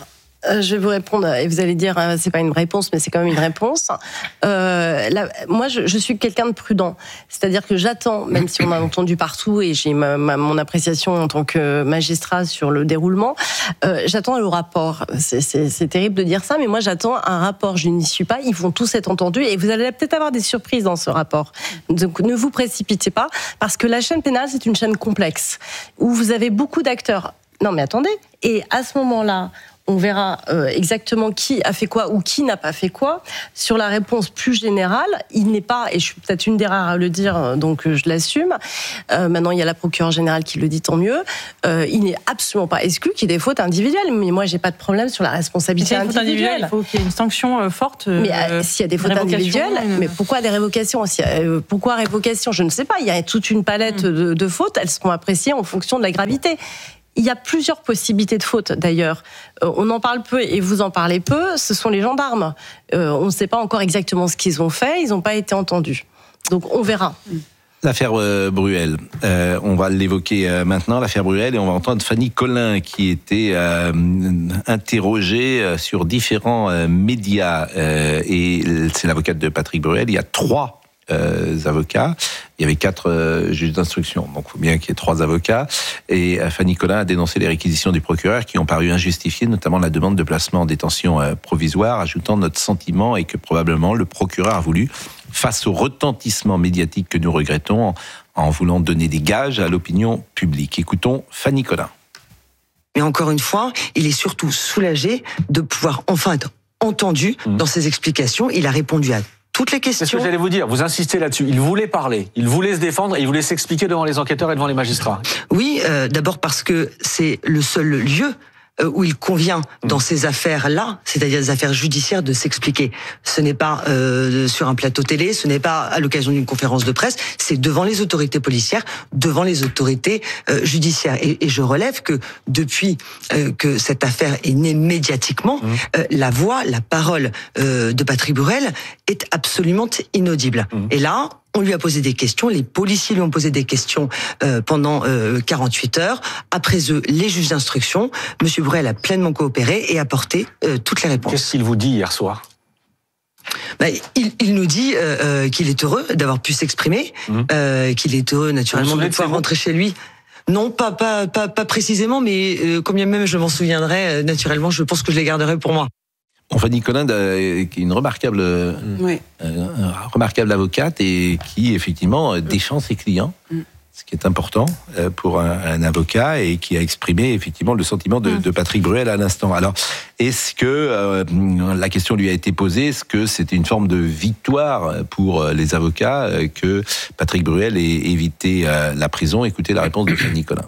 Euh, je vais vous répondre, et vous allez dire, euh, c'est pas une réponse, mais c'est quand même une réponse. Euh, là, moi, je, je suis quelqu'un de prudent. C'est-à-dire que j'attends, même si on a entendu partout, et j'ai ma, ma, mon appréciation en tant que magistrat sur le déroulement, euh, j'attends le rapport. C'est, c'est, c'est terrible de dire ça, mais moi, j'attends un rapport. Je n'y suis pas. Ils vont tous être entendus, et vous allez peut-être avoir des surprises dans ce rapport. Donc, ne vous précipitez pas, parce que la chaîne pénale, c'est une chaîne complexe, où vous avez beaucoup d'acteurs. Non, mais attendez. Et à ce moment-là, on verra euh, exactement qui a fait quoi ou qui n'a pas fait quoi. Sur la réponse plus générale, il n'est pas, et je suis peut-être une des rares à le dire, donc je l'assume, euh, maintenant il y a la procureure générale qui le dit, tant mieux, euh, il n'est absolument pas exclu qu'il y ait des fautes individuelles. Mais moi, j'ai pas de problème sur la responsabilité individuelle. Il faut qu'il y ait une sanction euh, forte. Euh, mais euh, s'il y a des fautes individuelles, une... mais pourquoi des révocations si, euh, Pourquoi révocation? Je ne sais pas, il y a toute une palette mmh. de, de fautes, elles seront appréciées en fonction de la gravité. Il y a plusieurs possibilités de fautes, d'ailleurs. Euh, on en parle peu et vous en parlez peu. Ce sont les gendarmes. Euh, on ne sait pas encore exactement ce qu'ils ont fait. Ils n'ont pas été entendus. Donc, on verra. L'affaire euh, Bruel, euh, on va l'évoquer euh, maintenant, l'affaire Bruel, et on va entendre Fanny Collin qui était euh, interrogée euh, sur différents euh, médias. Euh, et c'est l'avocate de Patrick Bruel. Il y a trois euh, avocats. Il y avait quatre euh, juges d'instruction, donc il faut bien qu'il y ait trois avocats. Et euh, Fanny Collin a dénoncé les réquisitions du procureur qui ont paru injustifiées, notamment la demande de placement en détention euh, provisoire, ajoutant notre sentiment et que probablement le procureur a voulu, face au retentissement médiatique que nous regrettons, en, en voulant donner des gages à l'opinion publique. Écoutons Fanny Collin. Mais encore une fois, il est surtout soulagé de pouvoir enfin être entendu mmh. dans ses explications. Il a répondu à toutes les questions. C'est ce que j'allais vous dire, vous insistez là-dessus. Il voulait parler, il voulait se défendre et il voulait s'expliquer devant les enquêteurs et devant les magistrats. Oui, euh, d'abord parce que c'est le seul lieu où il convient dans ces affaires-là, c'est-à-dire des affaires judiciaires, de s'expliquer. Ce n'est pas euh, sur un plateau télé, ce n'est pas à l'occasion d'une conférence de presse, c'est devant les autorités policières, devant les autorités euh, judiciaires. Et, et je relève que depuis euh, que cette affaire est née médiatiquement, mmh. euh, la voix, la parole euh, de Patrick Bruel est absolument inaudible. Mmh. Et là, on lui a posé des questions, les policiers lui ont posé des questions euh, pendant euh, quarante-huit heures. Après eux, les juges d'instruction, Monsieur Bruel a pleinement coopéré et apporté euh, toutes les réponses. Qu'est-ce qu'il vous dit hier soir ? Bah, il, il nous dit euh, euh, qu'il est heureux d'avoir pu s'exprimer, mmh. euh, qu'il est heureux naturellement de pouvoir rentrer chez lui. Non, pas, pas, pas, pas précisément, mais euh, combien même je m'en souviendrai, euh, naturellement, je pense que je les garderai pour moi. On Fanny Collin, qui est une remarquable, oui. euh, remarquable avocate et qui, effectivement, défend ses clients, mm. ce qui est important pour un, un avocat et qui a exprimé, effectivement, le sentiment de, mm. de Patrick Bruel à l'instant. Alors, est-ce que, euh, la question lui a été posée, est-ce que c'était une forme de victoire pour les avocats que Patrick Bruel ait évité la prison? Écoutez la réponse de Fanny Collin.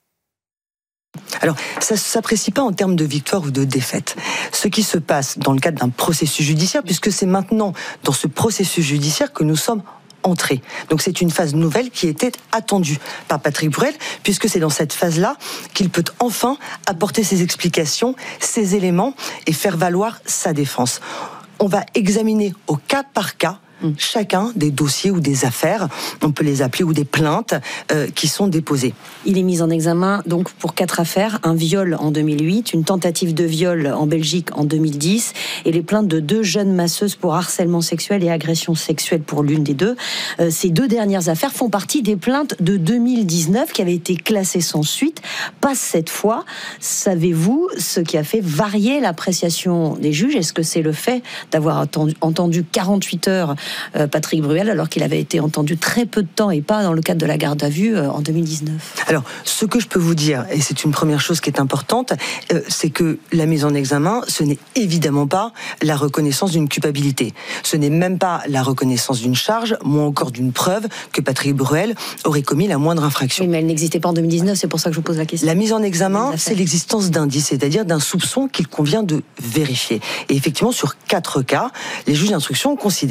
Alors, ça ne s'apprécie pas en termes de victoire ou de défaite. Ce qui se passe dans le cadre d'un processus judiciaire, puisque c'est maintenant dans ce processus judiciaire que nous sommes entrés. Donc c'est une phase nouvelle qui était attendue par Patrick Bruel, puisque c'est dans cette phase-là qu'il peut enfin apporter ses explications, ses éléments et faire valoir sa défense. On va examiner au cas par cas chacun des dossiers ou des affaires, on peut les appeler, ou des plaintes euh, qui sont déposées. Il est mis en examen donc pour quatre affaires, un viol en deux mille huit, une tentative de viol en Belgique en deux mille dix et les plaintes de deux jeunes masseuses pour harcèlement sexuel et agression sexuelle pour l'une des deux. Euh, ces deux dernières affaires font partie des plaintes de deux mille dix-neuf qui avaient été classées sans suite. Pas cette fois. Savez-vous ce qui a fait varier l'appréciation des juges? Est-ce que c'est le fait d'avoir entendu, entendu quarante-huit heures Patrick Bruel, alors qu'il avait été entendu très peu de temps et pas dans le cadre de la garde à vue en deux mille dix-neuf. Alors, ce que je peux vous dire, et c'est une première chose qui est importante, euh, c'est que la mise en examen, ce n'est évidemment pas la reconnaissance d'une culpabilité. Ce n'est même pas la reconnaissance d'une charge, moins encore d'une preuve que Patrick Bruel aurait commis la moindre infraction. Oui, mais elle n'existait pas en deux mille dix-neuf, c'est pour ça que je vous pose la question. La mise en examen, c'est l'existence d'indices, c'est-à-dire d'un soupçon qu'il convient de vérifier. Et effectivement, sur quatre cas, les juges d'instruction ont considéré que ces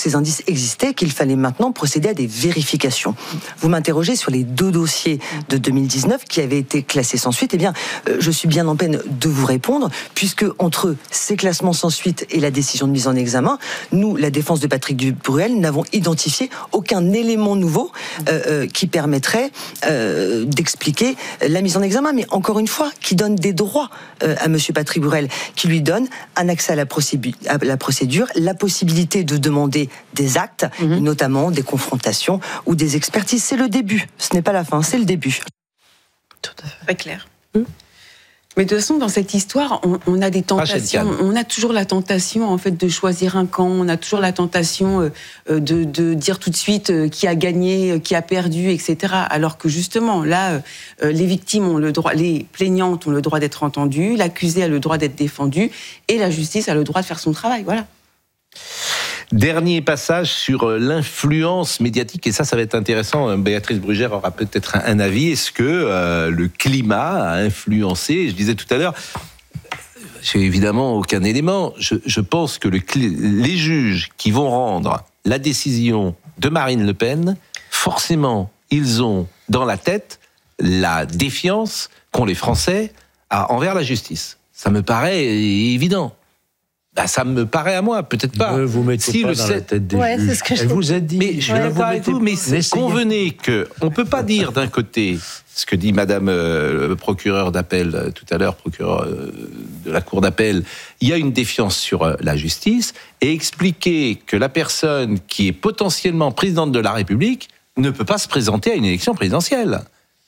ces indices existaient, qu'il fallait maintenant procéder à des vérifications. Vous m'interrogez sur les deux dossiers de deux mille dix-neuf qui avaient été classés sans suite. Eh bien, euh, je suis bien en peine de vous répondre, puisque entre ces classements sans suite et la décision de mise en examen, nous, la défense de Patrick Dubruel, n'avons identifié aucun élément nouveau euh, euh, qui permettrait euh, d'expliquer la mise en examen. Mais encore une fois, qui donne des droits euh, à Monsieur Patrick Dubruel, qui lui donne un accès à la, procédu- à la procédure, la possibilité de demander des actes, mmh. notamment des confrontations ou des expertises. C'est le début, ce n'est pas la fin, c'est le début. Tout à fait. Très clair. Mmh. Mais de toute façon, dans cette histoire, on, on a des tentations. On a toujours la tentation, en fait, de choisir un camp. On a toujours la tentation euh, de, de dire tout de suite euh, qui a gagné, euh, qui a perdu, et cetera. Alors que justement, là, euh, les victimes ont le droit, les plaignantes ont le droit d'être entendues, l'accusé a le droit d'être défendu, et la justice a le droit de faire son travail. Voilà. Dernier passage sur l'influence médiatique, et ça, ça va être intéressant. Béatrice Brugère aura peut-être un avis. Est-ce que euh, le climat a influencé ? Je disais tout à l'heure, j'ai évidemment aucun élément. Je, je pense que le, les juges qui vont rendre la décision de Marine Le Pen, forcément, ils ont dans la tête la défiance qu'ont les Français à, envers la justice. Ça me paraît évident. Ben, ça me paraît à moi, peut-être pas. Ne vous mettez si pas le dans sept... la tête des ouais, juges. C'est ce que je Elle vous a dit. Mais je suis d'accord avec vous, mais convenez qu'on ne peut pas dire d'un côté ce que dit Madame euh, le procureur d'appel euh, tout à l'heure, procureur euh, de la cour d'appel, il y a une défiance sur euh, la justice, et expliquer que la personne qui est potentiellement présidente de la République ne peut pas se présenter à une élection présidentielle,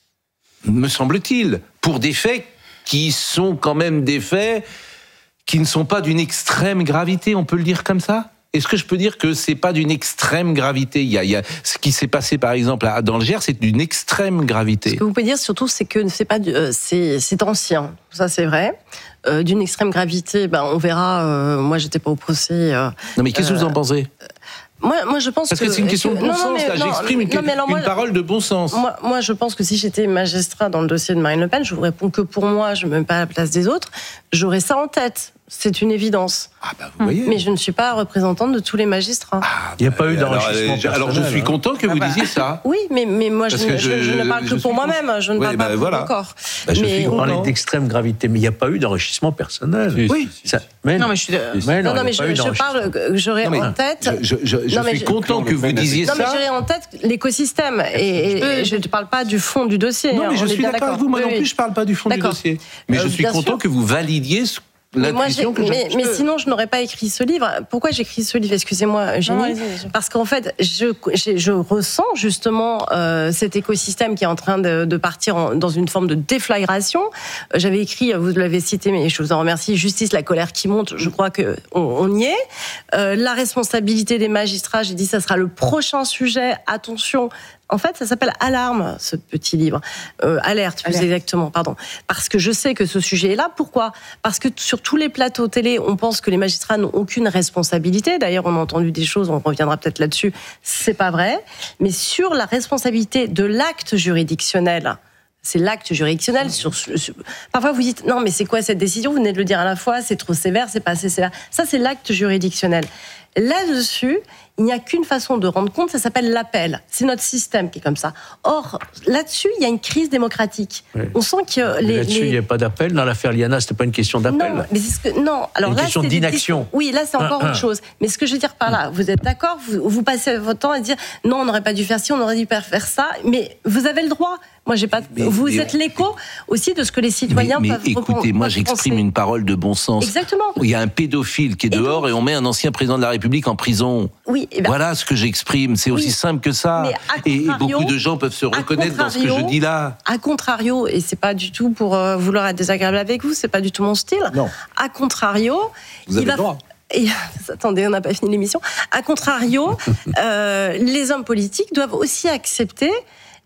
me semble-t-il, pour des faits qui sont quand même des faits qui ne sont pas d'une extrême gravité, on peut le dire comme ça ? Est-ce que je peux dire que c'est pas d'une extrême gravité ? Il y a, il y a ce qui s'est passé par exemple dans le Gers, c'est d'une extrême gravité. Ce que vous pouvez dire surtout, c'est que c'est pas, euh, c'est, c'est ancien. Ça, c'est vrai. Euh, d'une extrême gravité, ben on verra. Euh, moi, j'étais pas au procès. Euh, non, mais qu'est-ce que euh, vous en pensez ? Moi, moi, je pense Parce que, que c'est une question que, de bon non, sens, non, là, non, j'exprime une, non, alors, une moi, parole de bon sens. Moi, moi, je pense que si j'étais magistrat dans le dossier de Marine Le Pen, je vous réponds que pour moi, je ne me mets pas à la place des autres, j'aurais ça en tête. C'est une évidence. Ah bah vous voyez. Mais je ne suis pas représentante de tous les magistrats. Ah, il n'y a pas eu d'enrichissement personnel. Alors je suis hein. content que vous ah bah, disiez ça. Oui, mais, mais moi je, je, je, je ne parle que pour moi-même. Je ne oui, parle bah, pas voilà. pour mon corps. Bah, je mais, suis content d'extrême gravité, mais il n'y a pas eu d'enrichissement personnel. Oui. oui. Ça, mais non, mais je suis. Mais non, non, non mais je, je parle. J'aurais non, en tête. Je, je, je, je suis je, content que vous disiez non, ça. Non, mais j'aurais en tête l'écosystème. Et, et je ne parle pas du fond du dossier. Non, mais je suis d'accord avec vous. Moi non plus, je ne parle pas du fond du dossier. Mais je suis content que vous validiez ce Mais, moi, mais, mais sinon, je n'aurais pas écrit ce livre. Pourquoi j'écris ce livre ? Excusez-moi, Eugénie. Parce qu'en fait, je, je, je ressens justement euh, cet écosystème qui est en train de, de partir en, dans une forme de déflagration. J'avais écrit, vous l'avez cité, mais je vous en remercie, Justice, la colère qui monte. Je crois qu'on on y est. Euh, la responsabilité des magistrats, j'ai dit, ça sera le prochain sujet. Attention. En fait, ça s'appelle Alarme, ce petit livre. Euh, alerte, plus Alerte. exactement, pardon. Parce que je sais que ce sujet est là. Pourquoi ? Parce que sur tous les plateaux télé, on pense que les magistrats n'ont aucune responsabilité. D'ailleurs, on a entendu des choses, on reviendra peut-être là-dessus. C'est pas vrai. Mais sur la responsabilité de l'acte juridictionnel, c'est l'acte juridictionnel. Sur, sur, parfois, vous dites, non, mais c'est quoi cette décision ? Vous venez de le dire à la fois, c'est trop sévère, c'est pas assez sévère. Ça, c'est l'acte juridictionnel. Là-dessus, il n'y a qu'une façon de rendre compte, ça s'appelle l'appel. C'est notre système qui est comme ça. Or, là-dessus, il y a une crise démocratique. Oui. On sent que les... Là-dessus, les... il n'y a pas d'appel. Dans l'affaire Liana, ce n'était pas une question d'appel. Non, mais c'est ce que... non. Alors une là, question c'est d'inaction. Des... Oui, là, c'est encore ah, autre ah. chose. Mais ce que je veux dire par là, vous êtes d'accord, vous, vous passez votre temps à dire, non, on n'aurait pas dû faire ci, on aurait dû faire ça, mais vous avez le droit. Moi, j'ai pas. Mais, vous mais êtes on... l'écho aussi de ce que les citoyens mais, mais peuvent. Écoutez, peuvent moi, j'exprime penser. une parole de bon sens. Exactement. Il y a un pédophile qui est et dehors donc... et on met un ancien président de la République en prison. Oui. Et ben... Voilà ce que j'exprime. C'est oui. aussi simple que ça. Et, et beaucoup de gens peuvent se reconnaître dans ce que je dis là. A contrario, et c'est pas du tout pour euh, vouloir être désagréable avec vous, c'est pas du tout mon style. Non. A contrario, vous avez il va... le droit. Et, attendez, on n'a pas fini l'émission. A contrario, euh, les hommes politiques doivent aussi accepter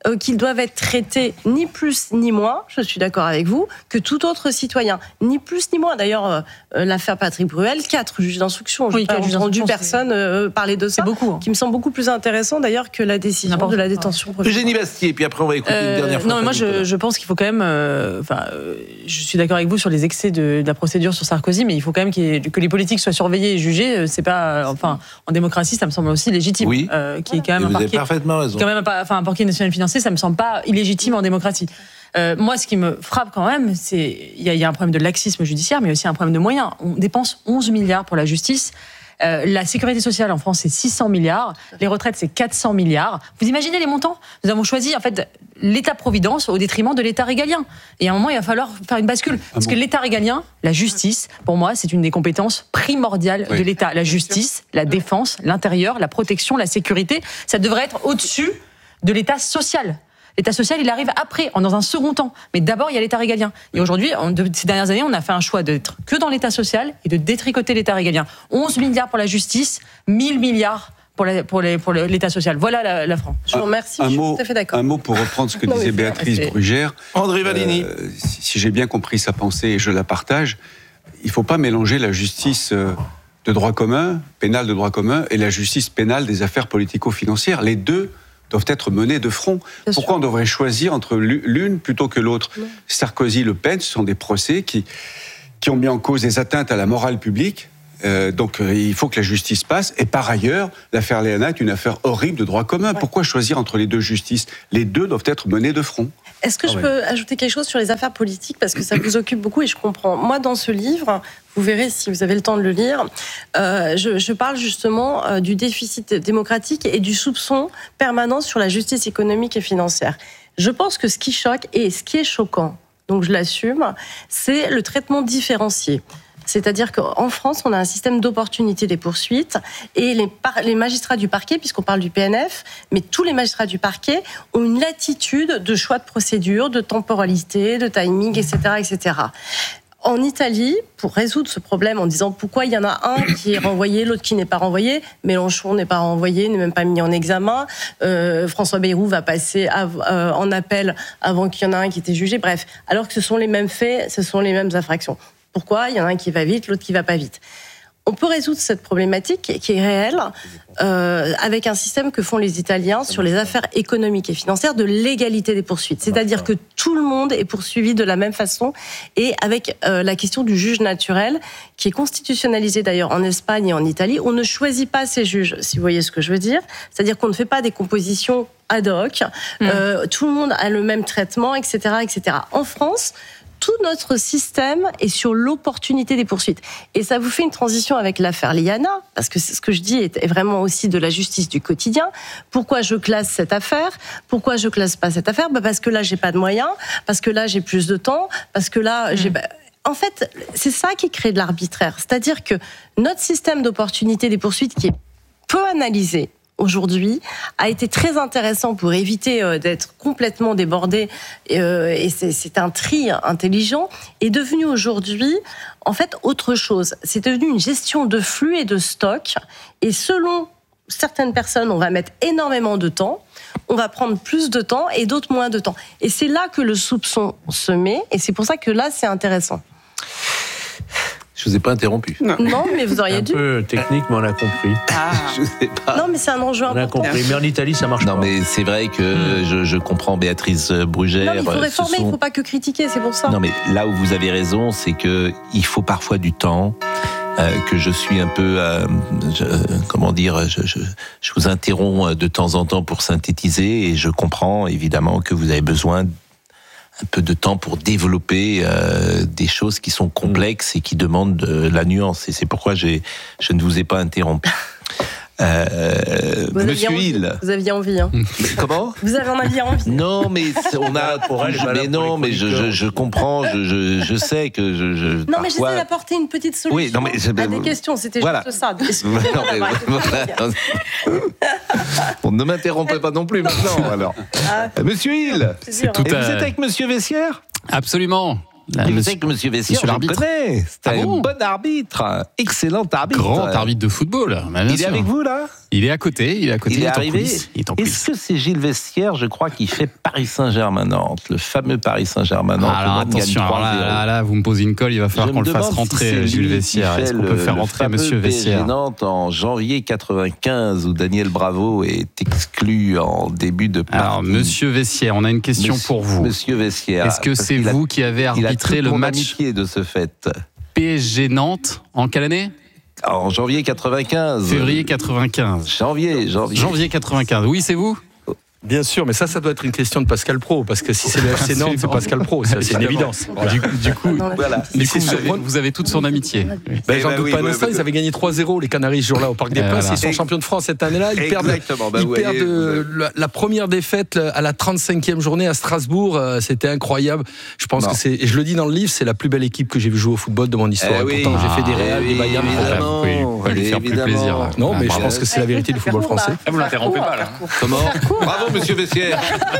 euh, qu'ils doivent être traités ni plus ni moins, je suis d'accord avec vous, que tout autre citoyen. Ni plus ni moins. D'ailleurs, euh, l'affaire Patrick Bruel, quatre juges d'instruction. Je n'ai pas entendu personne euh, parler de ça. C'est beaucoup. Hein. Qui me semble beaucoup plus intéressant d'ailleurs que la décision de la détention provisoire. Eugénie Bastier, puis après on va écouter euh, une dernière fois. Non, mais moi je, je pense qu'il faut quand même. Euh, enfin, euh, je suis d'accord avec vous sur les excès de, de la procédure sur Sarkozy, mais il faut quand même qu'il y ait, que les politiques soient surveillés et jugés. C'est pas, euh, enfin, en démocratie, ça me semble aussi légitime. Oui. Euh, qui est quand même et un vous parquet, avez parfaitement raison. Quand même, enfin, un parquet national financier, ça me semble pas illégitime en démocratie. Euh, moi, ce qui me frappe quand même, c'est il y, y a un problème de laxisme judiciaire, mais aussi un problème de moyens. On dépense onze milliards pour la justice. Euh, la sécurité sociale en France, c'est six cents milliards. Les retraites, c'est quatre cents milliards. Vous imaginez les montants ? Nous avons choisi, en fait, l'État-providence au détriment de l'État régalien. Et à un moment, il va falloir faire une bascule. Parce que l'État régalien, la justice, pour moi, c'est une des compétences primordiales oui. de l'État. La justice, la défense, l'intérieur, la protection, la sécurité, ça devrait être au-dessus de l'État social. L'État social, il arrive après, dans un second temps. Mais d'abord, il y a l'État régalien. Et aujourd'hui, ces dernières années, on a fait un choix d'être que dans l'État social et de détricoter l'État régalien. onze milliards pour la justice, mille milliards pour, la, pour, les, pour l'État social. Voilà la, la France. Je vous remercie, un je suis mot, tout à fait d'accord. Un mot pour reprendre ce que non, disait Béatrice c'est... Brugère. André Valigny. Euh, si, si j'ai bien compris sa pensée et je la partage, il ne faut pas mélanger la justice de droit commun, pénale de droit commun, et la justice pénale des affaires politico-financières. Les deux doivent être menés de front. Bien Pourquoi sûr. On devrait choisir entre l'une plutôt que l'autre ? Non. Sarkozy, Le Pen, ce sont des procès qui, qui ont mis en cause des atteintes à la morale publique. Euh, donc euh, il faut que la justice passe. Et par ailleurs, l'affaire Léana est une affaire horrible de droit commun. Ouais. Pourquoi choisir entre les deux justices ? Les deux doivent être menés de front. Est-ce que ah je ouais. peux ajouter quelque chose sur les affaires politiques ? Parce que ça vous occupe beaucoup et je comprends. Moi, dans ce livre, vous verrez si vous avez le temps de le lire, euh, je, je parle justement euh, du déficit démocratique et du soupçon permanent sur la justice économique et financière. Je pense que ce qui choque et ce qui est choquant, donc je l'assume, c'est le traitement différencié. C'est-à-dire qu'en France, on a un système d'opportunité des poursuites et les, par- les magistrats du parquet, puisqu'on parle du P N F, mais tous les magistrats du parquet ont une latitude de choix de procédure, de temporalité, de timing, et cetera, et cetera. En Italie, pour résoudre ce problème en disant pourquoi il y en a un qui est renvoyé, l'autre qui n'est pas renvoyé, Mélenchon n'est pas renvoyé, n'est même pas mis en examen, euh, François Bayrou va passer av- euh, en appel avant qu'il y en ait un qui était jugé, bref, alors que ce sont les mêmes faits, ce sont les mêmes infractions. Pourquoi ? Il y en a un qui va vite, l'autre qui va pas vite. On peut résoudre cette problématique qui est réelle euh, avec un système que font les Italiens sur les affaires économiques et financières de l'égalité des poursuites. C'est-à-dire que tout le monde est poursuivi de la même façon et avec euh, la question du juge naturel qui est constitutionnalisée d'ailleurs en Espagne et en Italie. On ne choisit pas ces juges, si vous voyez ce que je veux dire. C'est-à-dire qu'on ne fait pas des compositions ad hoc. Mmh. Euh, tout le monde a le même traitement, et cetera, et cetera. En France, tout notre système est sur l'opportunité des poursuites. Et ça vous fait une transition avec l'affaire Liana, parce que ce que je dis est vraiment aussi de la justice du quotidien. Pourquoi je classe cette affaire ? Pourquoi je classe pas cette affaire ? Bah parce que là, j'ai pas de moyens, parce que là, j'ai plus de temps, parce que là, mmh. j'ai... En fait, c'est ça qui crée de l'arbitraire. C'est-à-dire que notre système d'opportunité des poursuites qui est peu analysé, aujourd'hui, a été très intéressant pour éviter euh, d'être complètement débordé, euh, et c'est, c'est un tri intelligent, est devenu aujourd'hui, en fait, autre chose. C'est devenu une gestion de flux et de stock, et selon certaines personnes, on va mettre énormément de temps, on va prendre plus de temps, et d'autres moins de temps. Et c'est là que le soupçon se met, et c'est pour ça que là, c'est intéressant. Je vous ai pas interrompu. Non, non mais vous auriez un dû. Un peu technique, mais on a compris. Ah. Je sais pas. Non, mais c'est un enjeu on important. On a compris, mais en Italie, ça marche non, pas. Non, mais c'est vrai que mmh. je, je comprends Béatrice Brugère. Non, mais il faut réformer, sont... il ne faut pas que critiquer, c'est pour ça. Non, mais là où vous avez raison, c'est que il faut parfois du temps. Euh, que je suis un peu, euh, je, comment dire, je, je, je vous interromps de temps en temps pour synthétiser, et je comprends évidemment que vous avez besoin un peu de temps pour développer euh, des choses qui sont complexes et qui demandent de la nuance. Et c'est pourquoi j'ai, je ne vous ai pas interrompu. Euh, vous Monsieur aviez Hill. Envie. Vous aviez envie. Hein. Comment ? Vous avez en aviez envie. Non, mais on a. Pour elle, je, mais non, mais je, je, je comprends, je, je, je sais que je. je non, parfois... mais j'essaie d'apporter une petite solution oui, non, mais je... à des questions. C'était voilà. juste ça. Non, mais, voilà. On ne m'interrompait pas non plus maintenant. Alors, ah. Monsieur Hill. C'est tout Et à... vous êtes avec Monsieur Vessière ? Absolument. Là, Vous monsieur, savez que Monsieur Vessière, monsieur je le l'arbitre. connais. C'est Ah un bon bon arbitre, excellent arbitre. Grand arbitre de football. Bah, bien Il sûr. est avec vous là? Il est à côté, il est à côté, Il il, est est en arrivé. coulisses. Il est en coulisses. Est-ce que c'est Gilles Vessière, je crois, qui fait Paris Saint-Germain-Nantes, le fameux Paris Saint-Germain-Nantes? Ah, alors le Nantes gagne attention, alors là, trois zéro. là, là, vous me posez une colle, il va falloir Je qu'on me le fasse demande si rentrer, c'est Gilles lui qui Vessière. fait Est-ce qu'on le- peut faire le rentrer fameux Monsieur P S G Vessière? Nantes en janvier quatre-vingt-quinze, où Daniel Bravo est exclu en début de partie. Alors, Monsieur Vessière, on a une question Monsieur- pour vous. Monsieur Vessière. Est-ce que parce c'est qu'il a- vous qui avez il a arbitré toute le mon match amitié de ce fait. P S G Nantes en quelle année? En janvier quatre-vingt-quinze. Février quatre-vingt-quinze. Janvier, janvier. Janvier quatre-vingt-quinze. Oui, c'est vous? Bien sûr, mais ça, ça doit être une question de Pascal Pro, parce que si c'est le F C Nantes, c'est Pascal Pro, ça, c'est une évidence. Voilà. Du, du coup, Voilà. du coup, c'est vous, avez, surprenant. vous avez toute son amitié. Ben, j'en Eh ben doute oui, pas un oui, instant, oui. ils avaient gagné trois zéro, les Canaries, ce jour-là, au Parc des Euh, Princes. voilà. Ils sont champions de France cette année-là. Ils perdent, Exactement. Ben, ils vous perdent voyez, euh, vous- la, la première défaite à la trente-cinquième journée à Strasbourg. euh, C'était incroyable. Je pense Non. que c'est, et je le dis dans le livre, c'est la plus belle équipe que j'ai vu jouer au football de mon histoire. Eh Et oui. pourtant, j'ai fait des Ah, Real, eh des oui, Bayern, des évidemment. Vous pouvez pas lui faire plus Évidemment. plaisir. Non, mais Ah, je bah, pense que c'est la vérité du football français. Ah, vous l'interrompez pas, là. Comment? Bravo, Monsieur Vessière.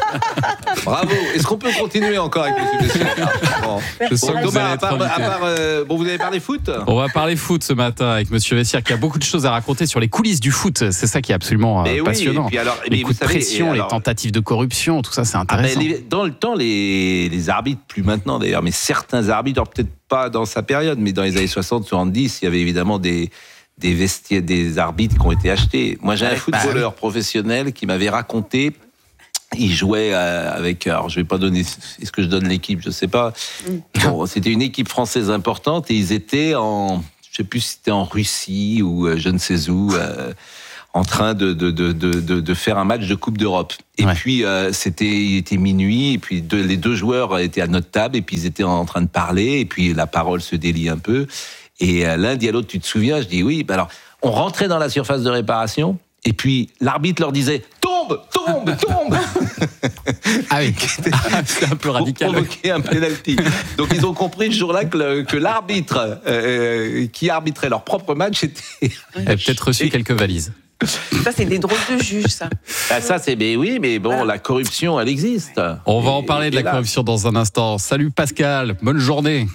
Bravo. Est-ce qu'on peut continuer encore avec Monsieur Vessière? Bon. Je sens Bon, que vous Thomas, allez à être part, à invité. part, euh, bon, vous avez parlé foot? On va parler foot ce matin avec Monsieur Vessière qui a beaucoup de choses à raconter sur les coulisses du foot. C'est ça qui est absolument euh, Mais oui, passionnant. et puis alors, les mais coups vous de savez, pression, et les alors- tentatives de corruption, tout ça, c'est Ah ben, intéressant. les- dans le temps, les, les arbitres, plus maintenant d'ailleurs, mais certains arbitres, alors peut-être pas dans sa période, mais dans les années soixante, soixante-dix, il y avait évidemment des, des vestiaires, des arbitres qui ont été achetés. Moi, j'ai un Ouais, footballeur professionnel qui m'avait raconté, il jouait euh, avec, alors je vais pas donner, est-ce que je donne l'équipe, je sais pas. Bon, c'était une équipe française importante et ils étaient en, je sais plus si c'était en Russie ou euh, je ne sais où. euh, en train de, de, de, de, de de faire un match de Coupe d'Europe. Et Ouais. puis, euh, c'était, il était minuit, et puis deux, les deux joueurs étaient à notre table, et puis ils étaient en train de parler, et puis la parole se délie un peu. Et euh, l'un dit à l'autre, tu te souviens? Je dis oui. Ben alors, on rentrait dans la surface de réparation, et puis l'arbitre leur disait tombe, tombe, tombe. Ah oui, c'est un peu Pour radical. provoquer un penalty. Donc ils ont compris ce jour-là que, le- que l'arbitre euh, qui arbitrait leur propre match était. Elle a peut-être reçu quelques valises. Ça, c'est des drôles de juges, ça. Ah, ça, c'est. Mais oui, mais bon, la corruption, elle existe. On va en Et- parler de et la là- corruption dans un instant. Salut Pascal, bonne journée.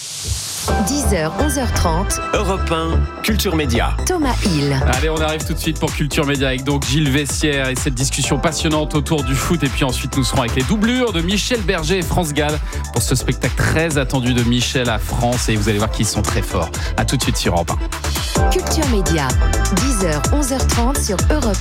dix heures, onze heures trente. Europe un, Culture Média. Thomas Hill. Allez, on arrive tout de suite pour Culture Média avec donc Gilles Vessière et cette discussion passionnante autour du foot. Et puis ensuite, nous serons avec les doublures de Michel Berger et France Gall pour ce spectacle très attendu de Michel à France. Et vous allez voir qu'ils sont très forts. À tout de suite sur Europe un. Culture Média. dix heures, onze heures trente sur Europe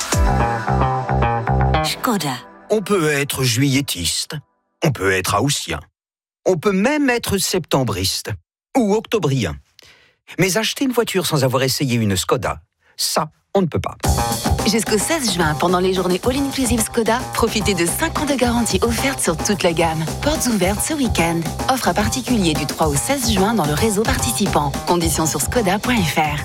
un. Skoda. On peut être juilletiste, on peut être haussien, on peut même être septembriste ou octobrien. Mais acheter une voiture sans avoir essayé une Skoda, ça, on ne peut pas. Jusqu'au seize juin, pendant les journées All Inclusive Skoda, profitez de cinq ans de garantie offerte sur toute la gamme. Portes ouvertes ce week-end. Offre à particulier du trois au seize juin dans le réseau participant. Conditions sur skoda point f r.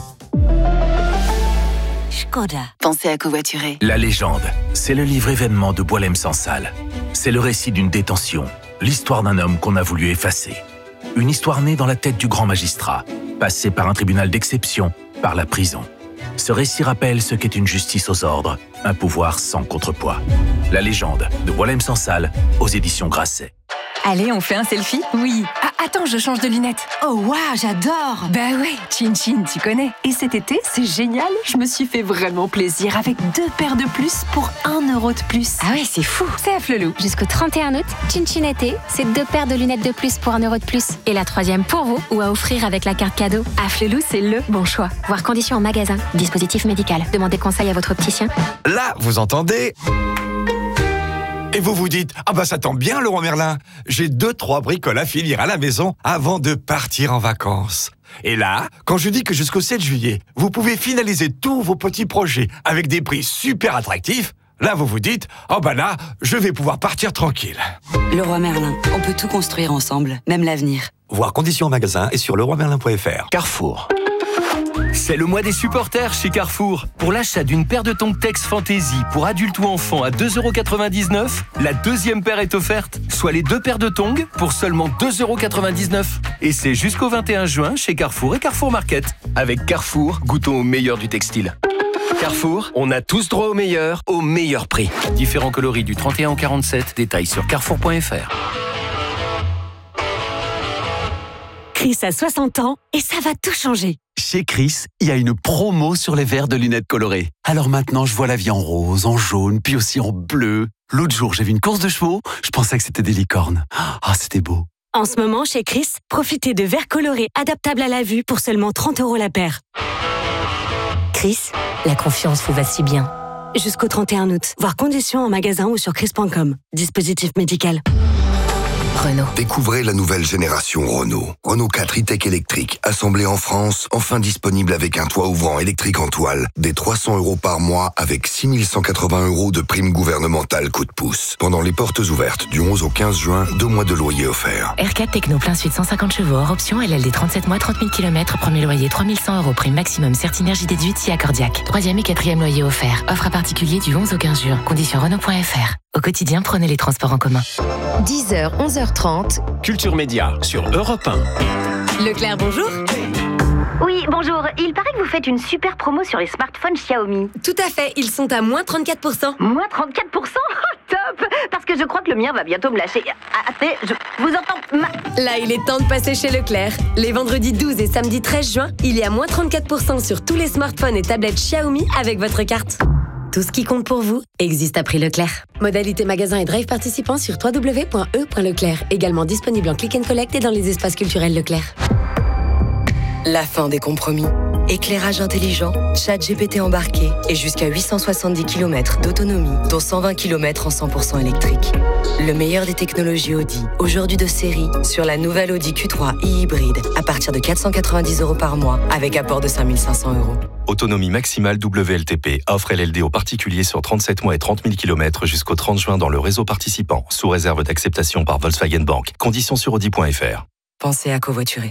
Skoda. Pensez à covoiturer. La légende, c'est le livre événement de Boualem Sansal. C'est le récit d'une détention, l'histoire d'un homme qu'on a voulu effacer. Une histoire née dans la tête du grand magistrat, passée par un tribunal d'exception, par la prison. Ce récit rappelle ce qu'est une justice aux ordres, un pouvoir sans contrepoids. La légende de Boualem Sansal aux éditions Grasset. Allez, on fait un selfie? Oui. Ah, attends, je change de lunettes. Oh, waouh, j'adore. Bah ouais, Chin Chin, tu connais. Et cet été, c'est génial. Je me suis fait vraiment plaisir avec deux paires de plus pour un euro de plus. Ah ouais, c'est fou. C'est à Flelou. Jusqu'au trente et un août, Chin Chin été, c'est deux paires de lunettes de plus pour un euro de plus. Et la troisième pour vous ou à offrir avec la carte cadeau. À Flelou, c'est le bon choix. Voir conditions en magasin. Dispositif médical. Demandez conseil à votre opticien. Là, vous entendez? Et vous vous dites, ah bah ça tombe bien Leroy Merlin, j'ai deux, trois bricoles à finir à la maison avant de partir en vacances. Et là, quand je dis que jusqu'au sept juillet, vous pouvez finaliser tous vos petits projets avec des prix super attractifs, là vous vous dites, oh bah là, je vais pouvoir partir tranquille. Leroy Merlin, on peut tout construire ensemble, même l'avenir. Voir conditions en magasin et sur leroy merlin point f r. Carrefour. C'est le mois des supporters chez Carrefour. Pour l'achat d'une paire de tongs Tex Fantasy pour adultes ou enfants à deux euros quatre-vingt-dix-neuf, la deuxième paire est offerte, soit les deux paires de tongs pour seulement deux euros quatre-vingt-dix-neuf. Et c'est jusqu'au vingt et un juin chez Carrefour et Carrefour Market. Avec Carrefour, goûtons au meilleur du textile. Carrefour, on a tous droit au meilleur, au meilleur prix. Différents coloris du trente et un au quarante-sept, détails sur carrefour point f r. Chris a soixante ans et ça va tout changer. Chez Chris, il y a une promo sur les verres de lunettes colorées. Alors maintenant, je vois la vie en rose, en jaune, puis aussi en bleu. L'autre jour, j'ai vu une course de chevaux, je pensais que c'était des licornes. Ah, c'était beau. En ce moment, chez Chris, profitez de verres colorés adaptables à la vue pour seulement trente euros la paire. Chris, la confiance vous va si bien. Jusqu'au trente et un août. Voir conditions en magasin ou sur chris point com. Dispositif médical. Renault. Découvrez la nouvelle génération Renault. Renault quatre e-Tech électrique, assemblé en France, enfin disponible avec un toit ouvrant électrique en toile, des trois cents euros par mois avec six mille cent quatre-vingts euros de prime gouvernementale coup de pouce. Pendant les portes ouvertes du onze au quinze juin, deux mois de loyer offerts. R quatre Techno plein suite cent cinquante chevaux, hors option, L L D trente-sept mois, trente mille kilomètres, premier loyer trois mille cent euros, prime maximum Certinergie déduite si accordiaque. Troisième et quatrième loyer offert. Offre à particulier du onze au quinze juin. Conditions Renault point F R. Au quotidien, prenez les transports en commun. dix heures, onze heures trente. Culture Média sur Europe un. Leclerc, bonjour. Oui, bonjour. Il paraît que vous faites une super promo sur les smartphones Xiaomi. Tout à fait, ils sont à moins trente-quatre pour cent. Moins trente-quatre pour cent oh, top. Parce que je crois que le mien va bientôt me lâcher. Ah, attendez, je vous entends... Ma... Là, il est temps de passer chez Leclerc. Les vendredis douze et samedi treize juin, il y a moins trente-quatre pour cent sur tous les smartphones et tablettes Xiaomi avec votre carte. Tout ce qui compte pour vous existe à prix Leclerc. Modalité magasin et drive participants sur w w w point e point leclerc. Également disponible en click and collect et dans les espaces culturels Leclerc. La fin des compromis. Éclairage intelligent, chat G P T embarqué et jusqu'à huit cent soixante-dix kilomètres d'autonomie, dont cent vingt kilomètres en cent pour cent électrique. Le meilleur des technologies Audi, aujourd'hui de série, sur la nouvelle Audi Q trois e-hybride, à partir de quatre cent quatre-vingt-dix euros par mois, avec apport de cinq mille cinq cents euros. Autonomie maximale W L T P. Offre L L D aux particuliers sur trente-sept mois et trente mille kilomètres jusqu'au trente juin dans le réseau participant, sous réserve d'acceptation par Volkswagen Bank. Conditions sur audi point F R. Pensez à covoiturer.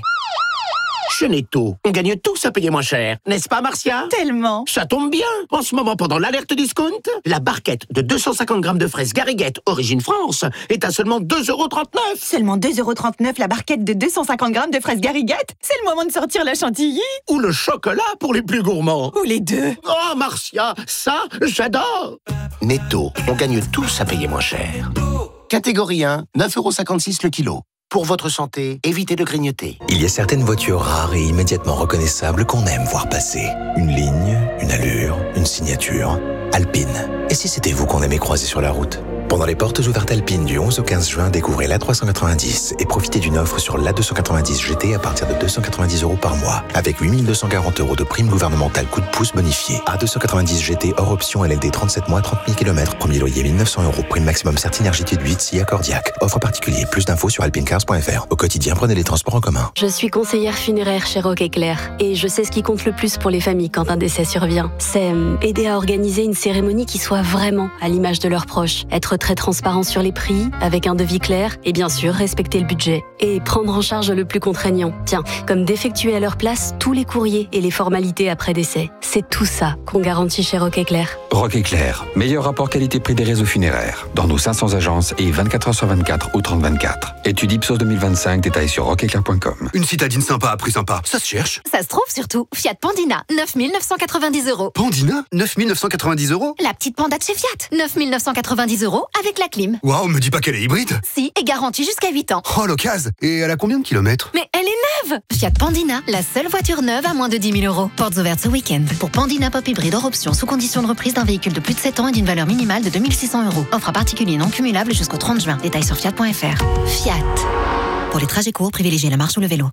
Chez Netto, on gagne tous à payer moins cher, n'est-ce pas Marcia? Tellement. Ça tombe bien. En ce moment, pendant l'alerte discount, la barquette de deux cent cinquante grammes de fraises Garriguette, origine France, est à seulement deux euros trente-neuf. Seulement deux euros trente-neuf la barquette de deux cent cinquante grammes de fraises Garriguette? C'est le moment de sortir la chantilly. Ou le chocolat pour les plus gourmands. Ou les deux. Oh Marcia, ça, j'adore. Netto, on gagne tous à payer moins cher. Catégorie un, neuf euros cinquante-six le kilo. Pour votre santé, évitez de grignoter. Il y a certaines voitures rares et immédiatement reconnaissables qu'on aime voir passer. Une ligne, une allure, une signature. Alpine. Et si c'était vous qu'on aimait croiser sur la route? Pendant les portes ouvertes Alpine du onze au quinze juin, découvrez l'A trois cent quatre-vingt-dix et profitez d'une offre sur l'A deux cent quatre-vingt-dix G T à partir de deux cent quatre-vingt-dix euros par mois, avec huit mille deux cent quarante euros de prime gouvernementale coup de pouce bonifié. A deux cent quatre-vingt-dix G T hors option L L D trente-sept mois, trente mille kilomètres, premier loyer mille neuf cents euros, prime maximum Certinergie déduite si accordiaque. Offre particulier, plus d'infos sur alpinecars point F R. Au quotidien, prenez les transports en commun. Je suis conseillère funéraire chez Roque Éclair et je sais ce qui compte le plus pour les familles quand un décès survient. C'est euh, aider à organiser une cérémonie qui soit vraiment à l'image de leurs proches, être très transparent sur les prix, avec un devis clair, et bien sûr respecter le budget. Et prendre en charge le plus contraignant. Tiens, comme d'effectuer à leur place tous les courriers et les formalités après décès. C'est tout ça qu'on garantit chez Roque Éclair. Roque Éclair, meilleur rapport qualité-prix des réseaux funéraires. Dans nos cinq cents agences et vingt-quatre heures sur vingt-quatre ou trente vingt-quatre. Étude Ipsos deux mille vingt-cinq, détails sur roque éclair point com. Une citadine sympa à prix sympa, ça se cherche. Ça se trouve surtout. Fiat Pandina, neuf mille neuf cent quatre-vingt-dix euros. Pandina, neuf mille neuf cent quatre-vingt-dix euros. La petite Panda de chez Fiat, neuf mille neuf cent quatre-vingt-dix euros avec la clim. Waouh, me dis pas qu'elle est hybride. Si, et garantie jusqu'à huit ans. Oh, l'occasion. Et elle a combien de kilomètres? Mais elle est neuve. Fiat Pandina, la seule voiture neuve à moins de dix mille euros. Portes ouvertes ce week-end. Pour Pandina Pop Hybride hors option, sous condition de reprise d'un véhicule de plus de sept ans et d'une valeur minimale de deux mille six cents euros. Offre à particulier non cumulable jusqu'au trente juin. Détails sur fiat point F R. Fiat. Pour les trajets courts, privilégiez la marche ou le vélo.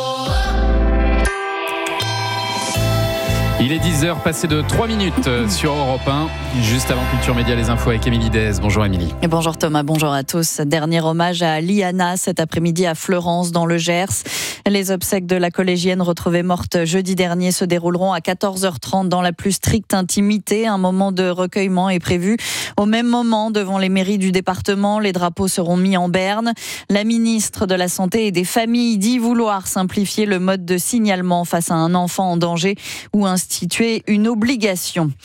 Il est dix heures passées de trois minutes sur Europe un. Juste avant Culture Média, les infos avec Émilie Dez. Bonjour Émilie. Et bonjour Thomas, bonjour à tous. Dernier hommage à Liana cet après-midi à Fleurance dans le Gers. Les obsèques de la collégienne retrouvée morte jeudi dernier se dérouleront à quatorze heures trente dans la plus stricte intimité. Un moment de recueillement est prévu. Au même moment, devant les mairies du département, les drapeaux seront mis en berne. La ministre de la Santé et des Familles dit vouloir simplifier le mode de signalement face à un enfant en danger ou instituer une obligation.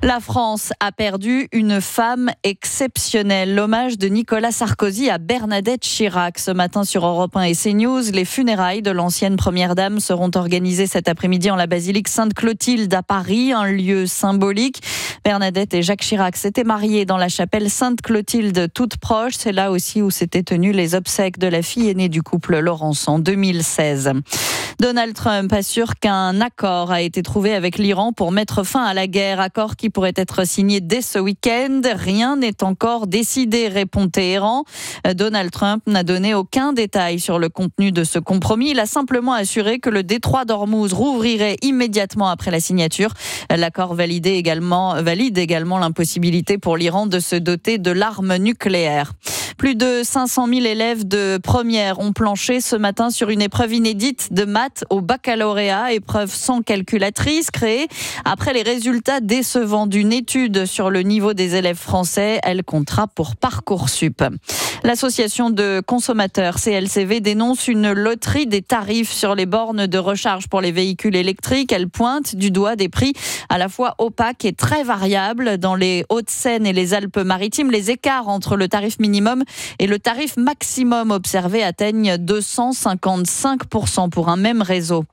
La France a perdu une femme exceptionnelle. L'hommage de Nicolas Sarkozy à Bernadette Chirac. Ce matin sur Europe un et CNews, les funérailles de l'ancienne première dame seront organisées cet après-midi en la basilique Sainte-Clotilde à Paris, un lieu symbolique. Bernadette et Jacques Chirac s'étaient mariés dans la chapelle Sainte-Clotilde, toute proche. C'est là aussi où s'étaient tenues les obsèques de la fille aînée du couple, Laurence, en deux mille seize. Donald Trump assure qu'un accord a été trouvé avec l'Iran pour mettre fin à la guerre. Accord qui pourrait être signé dès ce week-end. Rien n'est encore décidé, répond Téhéran. Donald Trump n'a donné aucun détail sur le contenu de ce compromis. Il a simplement assuré que le détroit d'Ormuz rouvrirait immédiatement après la signature. L'accord valide également, valide également l'impossibilité pour l'Iran de se doter de l'arme nucléaire. Plus de cinq cent mille élèves de première ont planché ce matin sur une épreuve inédite de maths au baccalauréat, épreuve sans calculatrice créée après les résultats décevants d'une étude sur le niveau des élèves français. Elle comptera pour Parcoursup. L'association de consommateurs C L C V dénonce une loterie des tarifs sur les bornes de recharge pour les véhicules électriques. Elle pointe du doigt des prix à la fois opaques et très variables. Dans les Hauts-de-Seine et les Alpes-Maritimes, les écarts entre le tarif minimum et le tarif maximum observé atteignent deux cent cinquante-cinq pour cent pour un même réseau.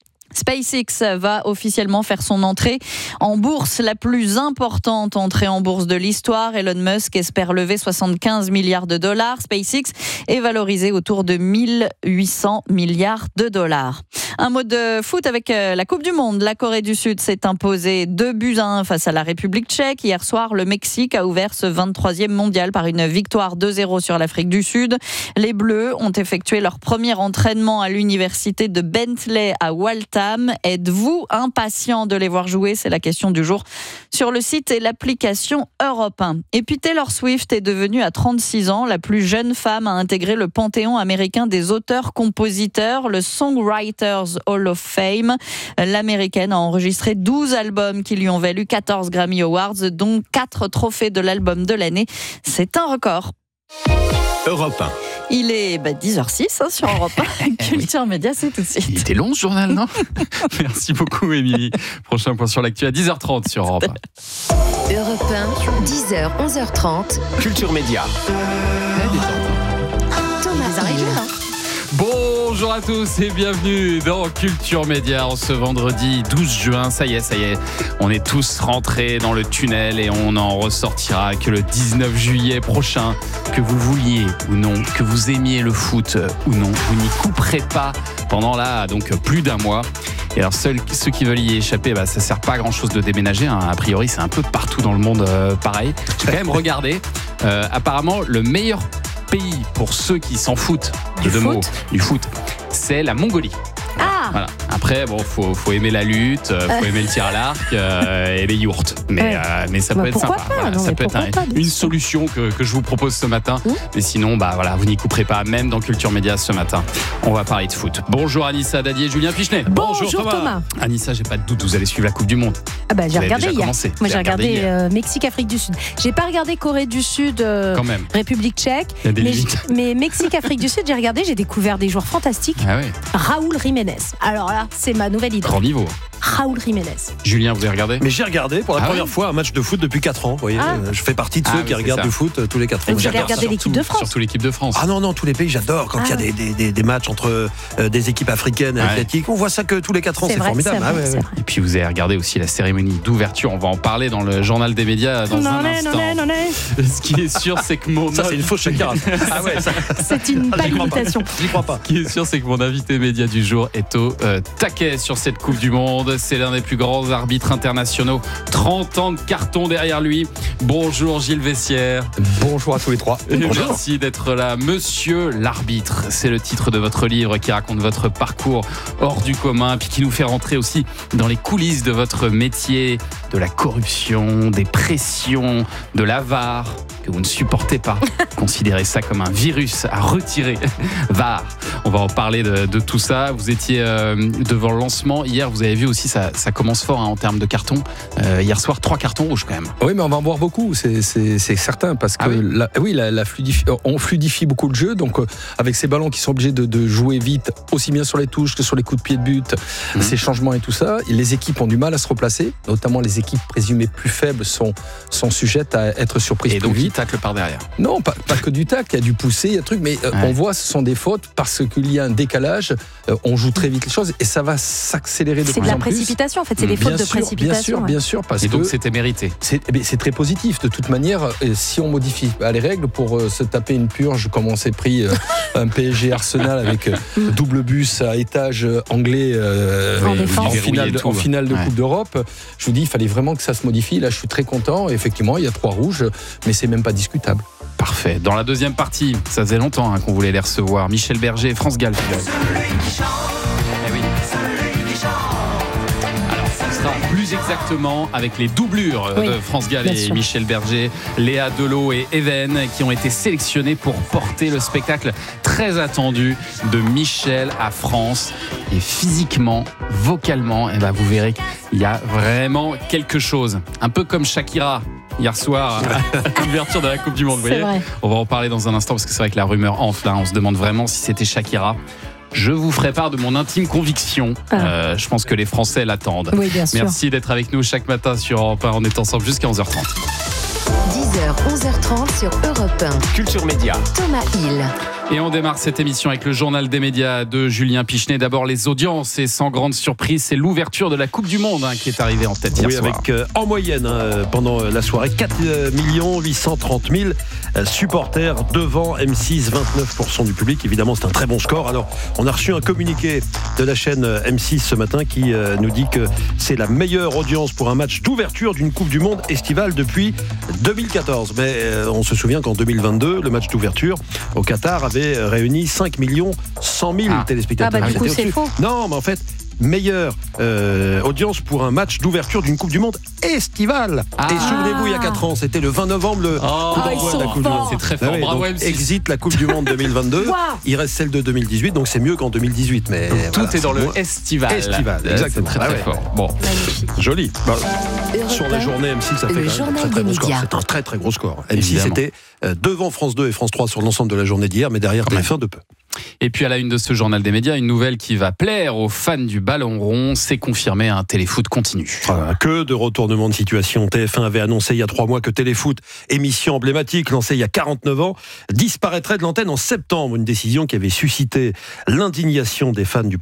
SpaceX va officiellement faire son entrée en bourse, la plus importante entrée en bourse de l'histoire. Elon Musk espère lever soixante-quinze milliards de dollars. SpaceX est valorisé autour de mille huit cents milliards de dollars. Un mot de foot avec la Coupe du Monde. La Corée du Sud s'est imposée deux buts à un face à la République tchèque. Hier soir, le Mexique a ouvert ce vingt-troisième mondial par une victoire deux zéro sur l'Afrique du Sud. Les Bleus ont effectué leur premier entraînement à l'université de Bentley à Waltham. Êtes-vous impatient de les voir jouer? C'est la question du jour sur le site et l'application Europe un. Et puis Taylor Swift est devenue à trente-six ans la plus jeune femme à intégrer le panthéon américain des auteurs-compositeurs, le Songwriters Hall of Fame. L'américaine a enregistré douze albums qui lui ont valu quatorze Grammy Awards, dont quatre trophées de l'album de l'année. C'est un record. Europe un. Il est bah, dix heures six hein, sur Europe un. Culture Média, c'est tout de suite. Il était long ce journal, non? Merci beaucoup, Émilie. Prochain point sur l'actu à dix heures trente sur Europe un. Europe un, dix heures, onze heures trente. Culture Média. Thomas arrive là. Bonjour à tous et bienvenue dans Culture Média en ce vendredi douze juin. Ça y est, ça y est, on est tous rentrés dans le tunnel et on n'en ressortira que le dix-neuf juillet prochain. Que vous vouliez ou non, que vous aimiez le foot ou non, vous n'y couperez pas pendant là donc plus d'un mois. Et alors seuls ceux qui veulent y échapper, bah, ça sert pas à grand chose de déménager, hein. A priori c'est un peu partout dans le monde euh, pareil. J'ai quand même regardé, euh, apparemment le meilleur pays pour ceux qui s'en foutent de deux mots du foot, c'est la Mongolie. Ah. Voilà. Après, bon, faut, faut aimer la lutte, euh, faut aimer le tir à l'arc euh, et les yourtes. Mais, ouais. euh, mais ça bah, peut être sympa. Voilà, non, ça peut être un, pas, une solution que, que je vous propose ce matin. Mmh. Mais sinon, bah voilà, vous n'y couperez pas. Même dans Culture Média ce matin, on va parler de foot. Bonjour Anissa Dadier et Julien Pichenet. Bonjour, Bonjour Thomas. Thomas. Anissa, j'ai pas de doute, vous allez suivre la Coupe du Monde. Ah bah j'ai regardé hier. Commencé. Moi j'ai regardé, regardé euh, Mexique, Afrique du Sud. J'ai pas regardé Corée du Sud, euh, Quand même. République tchèque. Il y a des mais, limites. mais Mexique, Afrique du Sud, j'ai regardé, j'ai découvert des joueurs fantastiques. Ah ouais. Raúl Jiménez. Alors là, c'est ma nouvelle idole. Grand niveau. Raúl Jiménez. Julien, vous avez regardé? Mais j'ai regardé pour la ah première ouais fois un match de foot depuis quatre ans. Vous voyez, ah. je fais partie de ceux ah, qui regardent du foot tous les quatre ans. Vous avez regardé l'équipe de France? Surtout l'équipe de France. Ah non, non, tous les pays, j'adore. Quand il ah. y a des, des, des matchs entre euh, des équipes africaines et ouais. asiatiques, on voit ça que tous les quatre ans, c'est, c'est vrai, formidable. C'est vrai, ah, ouais, ouais. Et puis vous avez regardé aussi la cérémonie d'ouverture. On va en parler dans le journal des médias dans non, un non, instant. Non, non, non. Ce qui est sûr, c'est que mon... Ça, c'est une fausse chacun. Ah ouais, ça... C'est une ah, limitation. J'y crois pas. Ce qui est sûr, c'est que mon invité média du jour est au euh, taquet sur cette Coupe du Monde. C'est l'un des plus grands arbitres internationaux. trente ans de carton derrière lui. Bonjour Gilles Vessière. Bonjour à tous les trois. Et Bonjour. Merci d'être là. Monsieur l'arbitre, c'est le titre de votre livre qui raconte votre parcours hors du commun, puis qui nous fait rentrer aussi dans les coulisses de votre métier, de la corruption, des pressions, de l'avare que vous ne supportez pas. Considérez ça comme un virus à retirer. V A R. On va en parler de, de tout ça. Vous étiez euh, devant le lancement hier. Vous avez vu aussi, ça, ça commence fort hein, en termes de cartons. Euh, hier soir, trois cartons rouges quand même. Oui, mais on va en voir beaucoup, c'est, c'est, c'est certain, parce que ah oui, la, oui la, la fluidifie, on fluidifie beaucoup le jeu. Donc, euh, avec ces ballons qui sont obligés de, de jouer vite, aussi bien sur les touches que sur les coups de pied de but, mmh. ces changements et tout ça, les équipes ont du mal à se replacer. Notamment les équipes présumées plus faibles sont, sont sujettes à être surprises et plus donc vite. Ils taclent par derrière. Non, pas, pas que du tacle, il y a du poussé, il y a truc, mais euh, ouais. on voit ce sont des fautes parce qu'il y a un décalage, euh, on joue très vite les choses et ça va s'accélérer de plus en plus. C'est de la précipitation en fait, c'est des bien fautes sûr, de précipitation. Bien sûr, ouais. bien sûr, parce et donc que c'était mérité. C'est, eh bien, c'est très positif. De toute manière, si on modifie les règles pour euh, se taper une purge, comme on s'est pris euh, un P S G Arsenal avec euh, double bus à étage anglais euh, en, oui, en, finale de, tout, en finale de ouais. Coupe d'Europe, je vous dis, il fallait vraiment que ça se modifie. Là, je suis très content. Effectivement, il y a trois rouges, mais c'est même pas discutable. Parfait. Dans la deuxième partie, ça faisait longtemps hein, qu'on voulait les recevoir. Michel Berger et France Gall. Eh oui. Alors, ce sera plus exactement avec les doublures oui, de France Gall et sûr. Michel Berger, Léa Delot et Even qui ont été sélectionnés pour porter le spectacle très attendu de Michel à France. Et physiquement, vocalement, eh ben vous verrez qu'il y a vraiment quelque chose. Un peu comme Shakira. Hier soir, à l'ouverture de la Coupe du Monde, vous voyez. Vrai. On va en parler dans un instant parce que c'est vrai que la rumeur enfle. Hein. On se demande vraiment si c'était Shakira. Je vous ferai part de mon intime conviction. Ah. Euh, je pense que les Français l'attendent. Oui, bien sûr. Merci d'être avec nous chaque matin sur Europe un. On est ensemble jusqu'à onze heures trente. dix heures, onze heures trente sur Europe un. Culture Média. Thomas Hill. Et on démarre cette émission avec le journal des médias de Julien Pichenet. D'abord les audiences et sans grande surprise, c'est l'ouverture de la Coupe du Monde hein, qui est arrivée en tête hier oui, soir. Avec euh, en moyenne hein, pendant la soirée quatre millions huit cent trente mille supporters devant M six, vingt-neuf pour cent du public. Évidemment, c'est un très bon score. Alors, on a reçu un communiqué de la chaîne M six ce matin qui euh, nous dit que c'est la meilleure audience pour un match d'ouverture d'une Coupe du Monde estivale depuis deux mille quatorze. Mais euh, on se souvient qu'en deux mille vingt-deux, le match d'ouverture au Qatar avait réuni cinq millions cent mille ah. téléspectateurs. Ah bah du coup c'est faux. Non mais en fait meilleure euh, audience pour un match d'ouverture d'une Coupe du Monde estivale. Ah. Et souvenez-vous, il y a quatre ans, c'était le vingt novembre, le oh, coup d'envoi de la Coupe du Monde. C'est très fort, ah oui, bravo M six. Exit la Coupe du Monde deux mille vingt-deux. Wow. Il reste celle de deux mille dix-huit, donc c'est mieux qu'en deux mille dix-huit. Mais donc, voilà, tout est dans c'est le moins... estival. Estival, exactement. C'est très, très ah ouais. fort. Bon. Magnifique. Joli. Bah, sur la journée M six, ça fait quand même un très très gros score. C'est un très très gros score. M six était euh, devant France deux et France trois sur l'ensemble de la journée d'hier, mais derrière T F un de peu. Et puis à la une de ce journal des médias, une nouvelle qui va plaire aux fans du ballon rond, c'est confirmé, un téléfoot continu. Ah, que de retournement de situation. T F un avait annoncé il y a trois mois que Téléfoot, émission emblématique lancée il y a quarante-neuf ans, disparaîtrait de l'antenne en septembre. Une décision qui avait suscité l'indignation des fans du